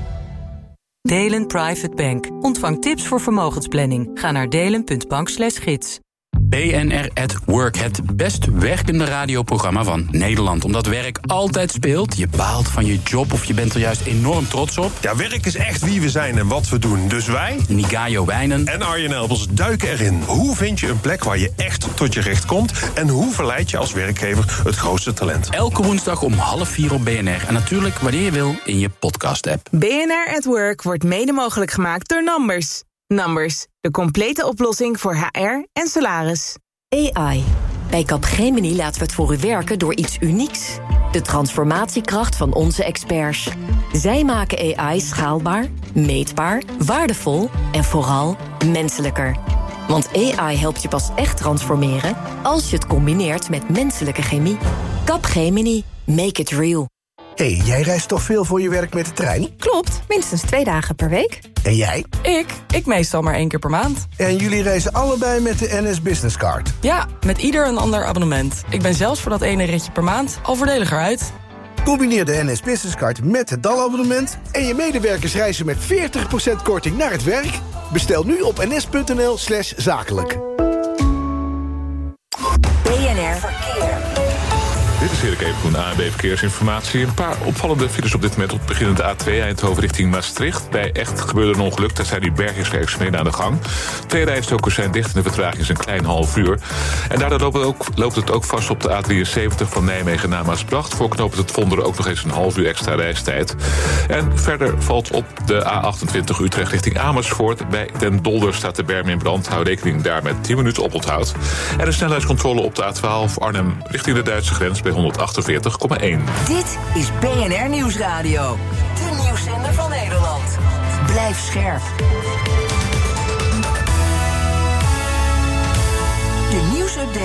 [SPEAKER 11] Delen Private Bank. Ontvang tips voor vermogensplanning. Ga naar delen punt bank slash gids.
[SPEAKER 13] B N R at Work, het best werkende radioprogramma van Nederland. Omdat werk altijd speelt. Je baalt van je job of je bent er juist enorm trots op.
[SPEAKER 14] Ja, werk is echt wie we zijn en wat we doen. Dus wij,
[SPEAKER 13] Nigayo Wijnen
[SPEAKER 14] en Arjen Elbers duiken erin. Hoe vind je een plek waar je echt tot je recht komt? En hoe verleid je als werkgever het grootste talent?
[SPEAKER 13] Elke woensdag om half vier op B N R. En natuurlijk wanneer je wil in je podcast-app.
[SPEAKER 26] B N R at Work wordt mede mogelijk gemaakt door Numbers. Numbers, de complete oplossing voor H R en salaris.
[SPEAKER 27] A I. Bij Capgemini laten we het voor u werken door iets unieks. De transformatiekracht van onze experts. Zij maken A I schaalbaar, meetbaar, waardevol en vooral menselijker. Want A I helpt je pas echt transformeren als je het combineert met menselijke chemie. Capgemini. Make it real.
[SPEAKER 28] Hé, hey, jij reist toch veel voor je werk met de trein?
[SPEAKER 29] Klopt, minstens twee dagen per week.
[SPEAKER 28] En jij?
[SPEAKER 29] Ik? Ik meestal maar één keer per maand.
[SPEAKER 28] En jullie reizen allebei met de N S Business Card?
[SPEAKER 29] Ja, met ieder een ander abonnement. Ik ben zelfs voor dat ene ritje per maand al voordeliger uit.
[SPEAKER 28] Combineer de N S Business Card met het D A L-abonnement... en je medewerkers reizen met veertig procent korting naar het werk. Bestel nu op ns.nl slash zakelijk.
[SPEAKER 4] B N R Verkeer.
[SPEAKER 30] Dit is Erik Evenkoen, A N B Verkeersinformatie. Een paar opvallende files op dit moment op het beginnende A twee Eindhoven richting Maastricht. Bij Echt gebeurde een ongeluk, daar zijn die bergingswerkzaamheden aan de gang. Twee rijstokers zijn dicht en de vertraging is een klein half uur. En daardoor loopt het ook, loopt het ook vast op de A drieënzeventig van Nijmegen naar Maasbracht. Voor knooppunt het Vonderen ook nog eens een half uur extra reistijd. En verder valt op de A achtentwintig Utrecht richting Amersfoort. Bij Den Dolder staat de berm in brand. Hou rekening daar met tien minuten oponthoud. En de snelheidscontrole op de A twaalf Arnhem richting de Duitse grens bij honderdachtenveertig komma één.
[SPEAKER 4] Dit is B N R Nieuwsradio. De nieuwszender van Nederland. Blijf scherp. De nieuwsupdate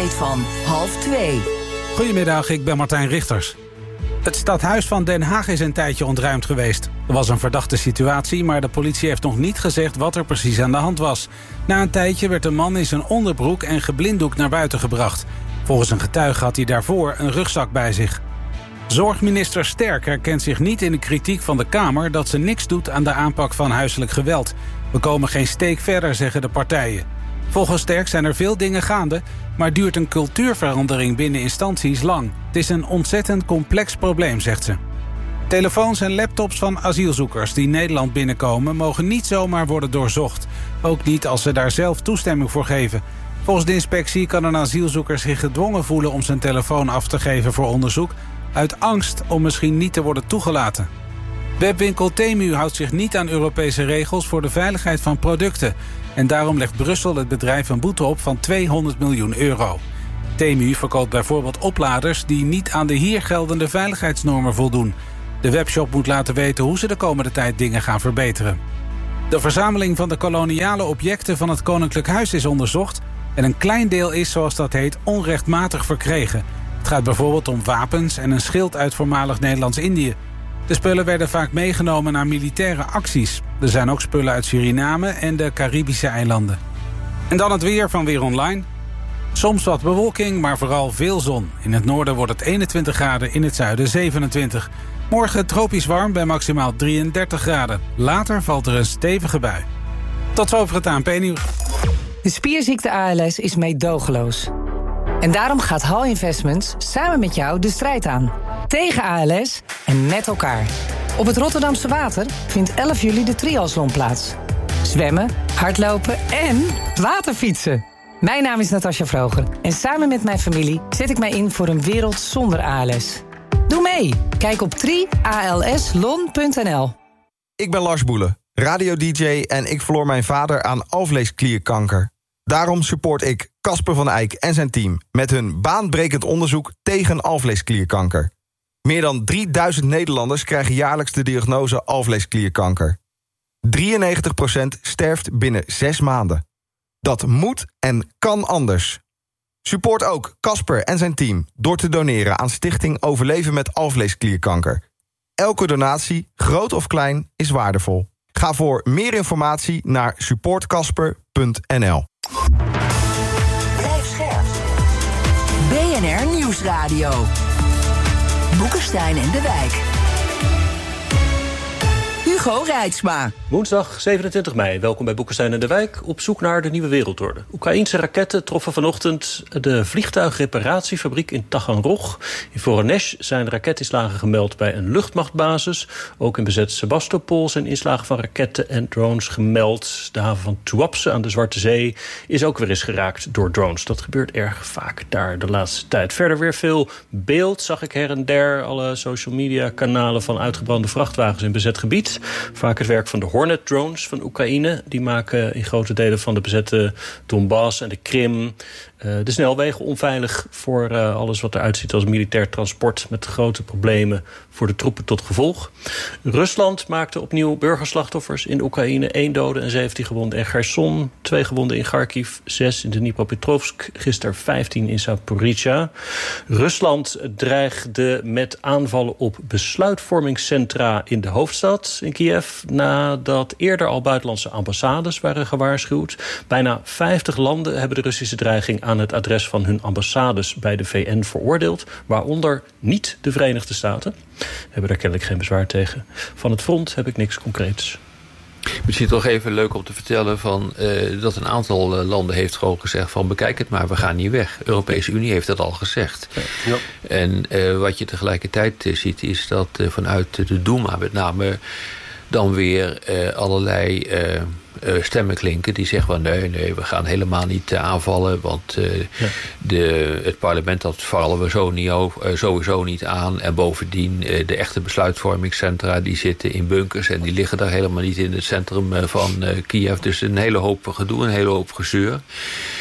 [SPEAKER 4] update van half twee.
[SPEAKER 2] Goedemiddag, ik ben Martijn Richters. Het stadhuis van Den Haag is een tijdje ontruimd geweest. Er was een verdachte situatie, maar de politie heeft nog niet gezegd wat er precies aan de hand was. Na een tijdje werd de man in zijn onderbroek en geblinddoekt naar buiten gebracht. Volgens een getuige had hij daarvoor een rugzak bij zich. Zorgminister Sterk herkent zich niet in de kritiek van de Kamer dat ze niks doet aan de aanpak van huiselijk geweld. We komen geen steek verder, zeggen de partijen. Volgens Sterk zijn er veel dingen gaande, maar duurt een cultuurverandering binnen instanties lang. Het is een ontzettend complex probleem, zegt ze. Telefoons en laptops van asielzoekers die Nederland binnenkomen mogen niet zomaar worden doorzocht. Ook niet als ze daar zelf toestemming voor geven. Volgens de inspectie kan een asielzoeker zich gedwongen voelen om zijn telefoon af te geven voor onderzoek, uit angst om misschien niet te worden toegelaten. Webwinkel Temu houdt zich niet aan Europese regels voor de veiligheid van producten. En daarom legt Brussel het bedrijf een boete op van tweehonderd miljoen euro. Temu verkoopt bijvoorbeeld opladers die niet aan de hier geldende veiligheidsnormen voldoen. De webshop moet laten weten hoe ze de komende tijd dingen gaan verbeteren. De verzameling van de koloniale objecten van het Koninklijk Huis is onderzocht en een klein deel is, zoals dat heet, onrechtmatig verkregen. Het gaat bijvoorbeeld om wapens en een schild uit voormalig Nederlands-Indië. De spullen werden vaak meegenomen naar militaire acties. Er zijn ook spullen uit Suriname en de Caribische eilanden. En dan het weer van Weer Online. Soms wat bewolking, maar vooral veel zon. In het noorden wordt het eenentwintig graden, in het zuiden zevenentwintig. Morgen tropisch warm bij maximaal drieëndertig graden. Later valt er een stevige bui. Tot zover het A N P-nieuws.
[SPEAKER 5] De spierziekte A L S is meedogenloos. En daarom gaat Hall Investments samen met jou de strijd aan. Tegen A L S en met elkaar. Op het Rotterdamse Water vindt elf juli de triathlon plaats. Zwemmen, hardlopen en waterfietsen. Mijn naam is Natasja Vroger en samen met mijn familie zet ik mij in voor een wereld zonder A L S. Doe mee. Kijk op tri a l s lon punt n l.
[SPEAKER 15] Ik ben Lars Boelen, radio-dj en ik verloor mijn vader aan alvleesklierkanker. Daarom support ik Casper van Eyck en zijn team met hun baanbrekend onderzoek tegen alvleesklierkanker. Meer dan drieduizend Nederlanders krijgen jaarlijks de diagnose alvleesklierkanker. drieënnegentig procent sterft binnen zes maanden. Dat moet en kan anders. Support ook Casper en zijn team door te doneren aan Stichting Overleven met alvleesklierkanker. Elke donatie, groot of klein, is waardevol. Ga voor meer informatie naar support casper punt n l.
[SPEAKER 4] Blijf scherp. B N R Nieuwsradio. Boekenstein en de Wijk. Hugo Reitsma.
[SPEAKER 16] Woensdag zevenentwintig mei. Welkom bij Boekenstein en de Wijk. Op zoek naar de nieuwe wereldorde. Oekraïense raketten troffen vanochtend de vliegtuigreparatiefabriek in Taganrog. In Voronezh zijn raketinslagen gemeld bij een luchtmachtbasis. Ook in bezet Sebastopol zijn inslagen van raketten en drones gemeld. De haven van Tuapse aan de Zwarte Zee is ook weer eens geraakt door drones. Dat gebeurt erg vaak daar de laatste tijd. Verder weer veel beeld, zag ik her en der. Alle social media kanalen van uitgebrande vrachtwagens in bezet gebied. Vaak het werk van de Hornet-drones van Oekraïne. Die maken in grote delen van de bezette Donbass en de Krim uh, de snelwegen onveilig voor uh, alles wat eruit ziet als militair transport, met grote problemen voor de troepen tot gevolg. Rusland maakte opnieuw burgerslachtoffers in Oekraïne. één dode en zeventien gewonden in Kherson. Twee gewonden in Kharkiv. Zes in de Dnipropetrovsk. Gisteren vijftien in Zaporizhzhia. Rusland dreigde met aanvallen op besluitvormingscentra in de hoofdstad, in Kiev, nadat eerder al buitenlandse ambassades waren gewaarschuwd. Bijna vijftig landen hebben de Russische dreiging aan het adres van hun ambassades bij de V N veroordeeld, waaronder niet de Verenigde Staten. Hebben daar kennelijk geen bezwaar tegen. Van het front heb ik niks concreets.
[SPEAKER 17] Misschien toch even leuk om te vertellen van, uh, dat een aantal uh, landen heeft gewoon gezegd van bekijk het maar, we gaan niet weg. De Europese Unie heeft dat al gezegd. Ja. En uh, wat je tegelijkertijd uh, ziet is dat uh, vanuit de Duma met name dan weer uh, allerlei uh, uh, stemmen klinken die zeggen van nee, nee, we gaan helemaal niet uh, aanvallen, want uh, ja. de, het parlement dat vallen we zo niet over, uh, sowieso niet aan. En bovendien uh, de echte besluitvormingscentra die zitten in bunkers en die liggen daar helemaal niet in het centrum uh, van uh, Kiev. Dus een hele hoop gedoe, een hele hoop gezeur.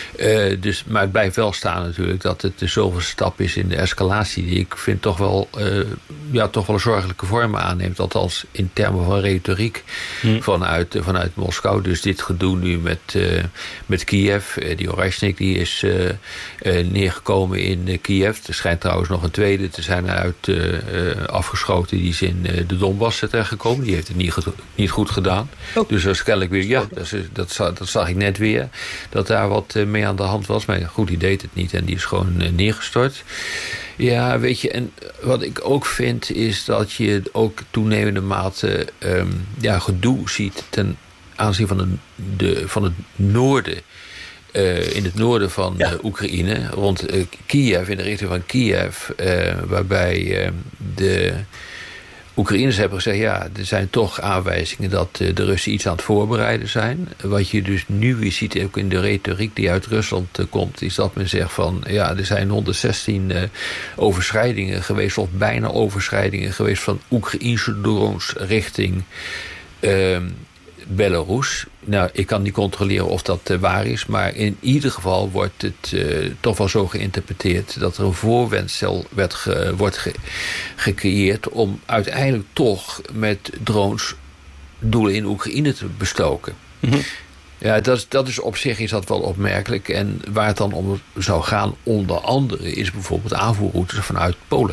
[SPEAKER 17] Uh, dus, maar het blijft wel staan natuurlijk dat het de zoveelste stap is in de escalatie die ik vind toch wel, uh, ja, toch wel een zorgelijke vormen aanneemt. Althans in termen van retoriek hmm. vanuit, vanuit Moskou. Dus dit gedoe nu met, uh, met Kiev. Uh, die Oreshnik die is uh, uh, neergekomen in uh, Kiev. Er schijnt trouwens nog een tweede te zijn uit uh, uh, afgeschoten. Die is in uh, de Donbass terechtgekomen. Die heeft het niet, niet goed gedaan. Oh. Dus dat is kennelijk weer, ja, dat, is, dat, zag, dat zag ik net weer. Dat daar wat uh, mee aan de hand was. Maar goed, die deed het niet en die is gewoon uh, neergestort. Ja, weet je, en wat ik ook vind is dat je ook toenemende mate um, ja, gedoe ziet ten aanzien van, een, de, van het noorden. Uh, in het noorden van ja. uh, Oekraïne, rond uh, Kiev, in de richting van Kiev, uh, waarbij uh, de Oekraïners hebben gezegd, ja, er zijn toch aanwijzingen dat uh, de Russen iets aan het voorbereiden zijn. Wat je dus nu weer ziet, ook in de retoriek die uit Rusland uh, komt, is dat men zegt van, ja, er zijn honderdzestien uh, overschrijdingen geweest, of bijna overschrijdingen geweest van Oekraïnse drones richting Uh, Belarus. Nou, ik kan niet controleren of dat uh, waar is, maar in ieder geval wordt het uh, toch wel zo geïnterpreteerd dat er een voorwendsel werd ge, wordt ge, gecreëerd om uiteindelijk toch met drones doelen in Oekraïne te bestoken. Mm-hmm. Ja, dat, dat is op zich is dat wel opmerkelijk. En waar het dan om zou gaan, onder andere, is bijvoorbeeld aanvoerroutes vanuit Polen.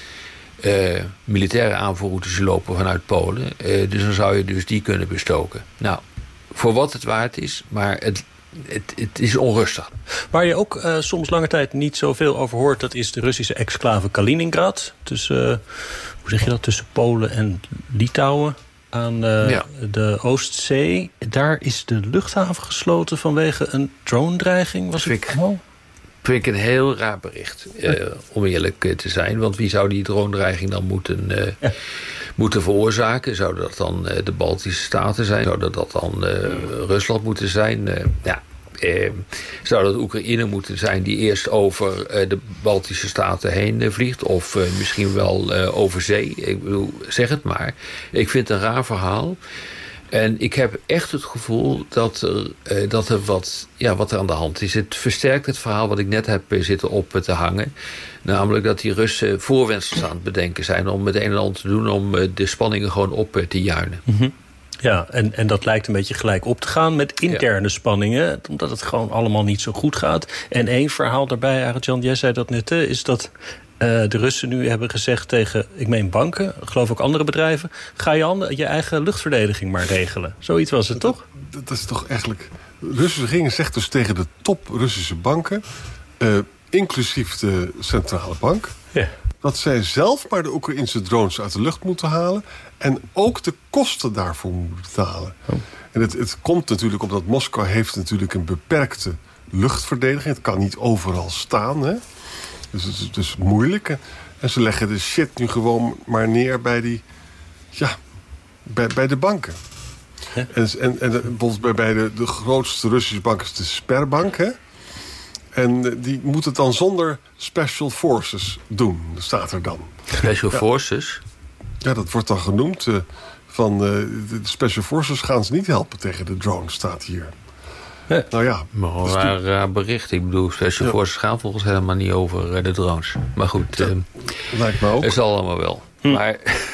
[SPEAKER 17] Uh, militaire aanvoerroutes lopen vanuit Polen. Uh, dus dan zou je dus die kunnen bestoken. Nou, voor wat het waard is, maar het, het, het is onrustig.
[SPEAKER 16] Waar je ook uh, soms lange tijd niet zoveel over hoort, dat is de Russische exclave Kaliningrad. Tussen, uh, hoe zeg je dat, tussen Polen en Litouwen aan uh, ja. de Oostzee. Daar is de luchthaven gesloten vanwege een drone-dreiging. Was het
[SPEAKER 17] nou? Vind ik een heel raar bericht, uh, om eerlijk te zijn. Want wie zou die drone-dreiging dan moeten, uh, ja. moeten veroorzaken? Zouden dat dan uh, de Baltische Staten zijn? Zouden dat dan uh, Rusland moeten zijn? Uh, ja, uh, zou dat Oekraïne moeten zijn die eerst over uh, de Baltische Staten heen uh, vliegt? Of uh, misschien wel uh, over zee? Ik bedoel, zeg het maar. Ik vind het een raar verhaal. En ik heb echt het gevoel dat er, uh, dat er wat, ja, wat er aan de hand is. Het versterkt het verhaal wat ik net heb zitten op te hangen. Namelijk dat die Russen voorwendsels aan het bedenken zijn om het een en ander te doen om uh, de spanningen gewoon op uh, te juinen.
[SPEAKER 16] Mm-hmm. Ja, en, en dat lijkt een beetje gelijk op te gaan met interne ja. spanningen. Omdat het gewoon allemaal niet zo goed gaat. En één verhaal daarbij, eigenlijk Jan, jij zei dat net, is dat Uh, de Russen nu hebben gezegd tegen, ik meen banken, geloof ook andere bedrijven, ga je, andere, je eigen luchtverdediging maar regelen. Zoiets was het, toch?
[SPEAKER 14] Dat, dat is toch eigenlijk. De Russische regering zegt dus tegen de top Russische banken, uh, inclusief de centrale bank, ja. dat zij zelf maar de Oekraïnse drones uit de lucht moeten halen en ook de kosten daarvoor moeten betalen. Oh. En het, het komt natuurlijk omdat Moskou heeft natuurlijk een beperkte luchtverdediging. Het kan niet overal staan, hè. Dus het is dus moeilijk. En ze leggen de shit nu gewoon maar neer bij die, ja, bij, bij de banken. Ja. En, en, en bijvoorbeeld bij, bij de, de grootste Russische bank is de Sberbank, hè. En die moet het dan zonder special forces doen. Dat staat er dan.
[SPEAKER 17] Special ja. forces?
[SPEAKER 14] Ja, dat wordt dan genoemd. Uh, van uh, de special forces gaan ze niet helpen tegen de drone, staat hier.
[SPEAKER 17] Ja.
[SPEAKER 14] Nou ja.
[SPEAKER 17] Maar een raar, raar bericht. Ik bedoel, special ja. forces gaan volgens helemaal niet over uh, de drones. Maar goed, ja, uh,
[SPEAKER 14] lijkt me ook.
[SPEAKER 17] Het zal allemaal wel. Hm. Maar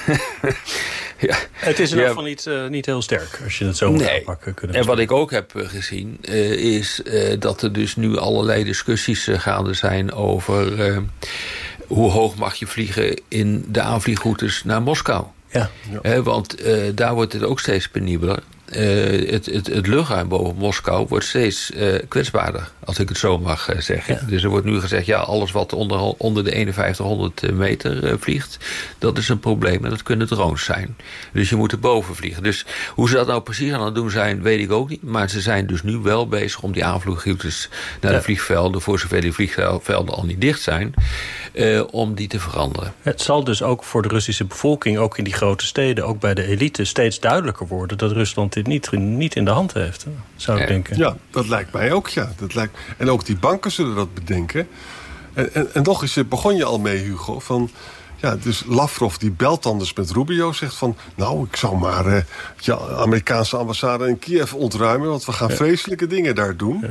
[SPEAKER 16] ja. Het is in ieder geval niet, uh, niet heel sterk, als je het zo moet
[SPEAKER 17] nee.
[SPEAKER 16] aanpakken.
[SPEAKER 17] En wat ik ook heb uh, gezien, uh, is uh, dat er dus nu allerlei discussies uh, gaande zijn over uh, hoe hoog mag je vliegen in de aanvliegroutes naar Moskou.
[SPEAKER 16] Ja.
[SPEAKER 17] Ja. Uh, want uh, daar wordt het ook steeds penibeler. Uh, het, het, het luchtruim boven Moskou wordt steeds uh, kwetsbaarder, als ik het zo mag uh, zeggen. Ja. Dus er wordt nu gezegd, ja, alles wat onder, onder de eenenvijftighonderd meter uh, vliegt, dat is een probleem en dat kunnen drones zijn. Dus je moet er boven vliegen. Dus hoe ze dat nou precies aan het doen zijn, weet ik ook niet. Maar ze zijn dus nu wel bezig om die aanvliegroutes naar ja. de vliegvelden, voor zover die vliegvelden al niet dicht zijn, uh, om die te veranderen.
[SPEAKER 16] Het zal dus ook voor de Russische bevolking, ook in die grote steden, ook bij de elite, steeds duidelijker worden dat Rusland dit niet, niet in de hand heeft, zou ik ja. denken.
[SPEAKER 14] Ja, dat lijkt mij ook, ja. Dat lijkt... En ook die banken zullen dat bedenken. En, en, en nog eens begon je al mee, Hugo, van... Ja, dus Lavrov die belt dan dus met Rubio, zegt van... nou, ik zou maar uh, ja, Amerikaanse ambassade in Kiev ontruimen, want we gaan ja. vreselijke dingen daar doen. Ja.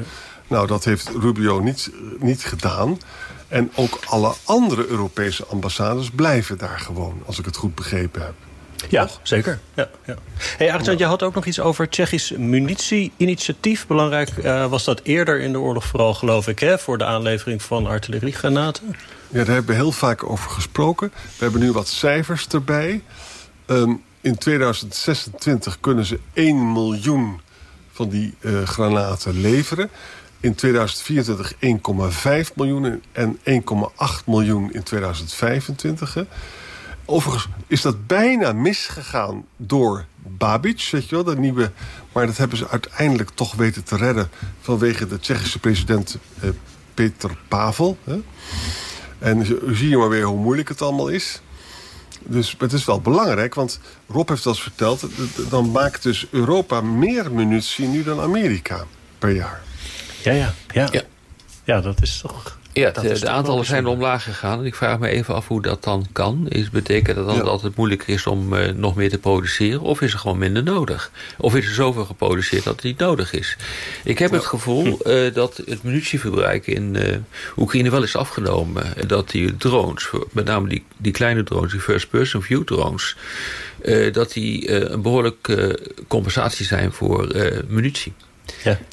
[SPEAKER 14] Nou, dat heeft Rubio niet, niet gedaan. En ook alle andere Europese ambassades blijven daar gewoon, als ik het goed begrepen heb.
[SPEAKER 16] Ja,
[SPEAKER 14] Toch?
[SPEAKER 16] zeker. Ja, ja. Hey, Arjan, je had ook nog iets over Tsjechisch munitie-initiatief. Belangrijk uh, was dat eerder in de oorlog vooral, geloof ik, hè, voor de aanlevering van artilleriegranaten.
[SPEAKER 14] Ja, daar hebben we heel vaak over gesproken. We hebben nu wat cijfers erbij. Um, in tweeduizend zesentwintig kunnen ze één miljoen van die uh, granaten leveren. In tweeduizend vierentwintig één komma vijf miljoen en één komma acht miljoen in tweeduizend vijfentwintig. Hè. Overigens is dat bijna misgegaan door Babiš, weet je wel, de nieuwe. Maar dat hebben ze uiteindelijk toch weten te redden vanwege de Tsjechische president eh, Petr Pavel. Hè. En zie je maar weer hoe moeilijk het allemaal is. Dus het is wel belangrijk, want Rob heeft dat verteld. Dan maakt dus Europa meer munitie nu dan Amerika per jaar.
[SPEAKER 16] Ja, ja, ja. Ja, ja dat is toch...
[SPEAKER 17] Ja, de, de aantallen zijn omlaag gegaan. En ik vraag me even af hoe dat dan kan. Is, betekent dat dan ja. dat het moeilijker is om uh, nog meer te produceren? Of is er gewoon minder nodig? Of is er zoveel geproduceerd dat het niet nodig is? Ik heb ja. het gevoel uh, dat het munitieverbruik in uh, Oekraïne wel is afgenomen. Dat die drones, met name die, die kleine drones, die first-person view drones, Uh, dat die uh, een behoorlijke uh, compensatie zijn voor uh, munitie.
[SPEAKER 16] Ja.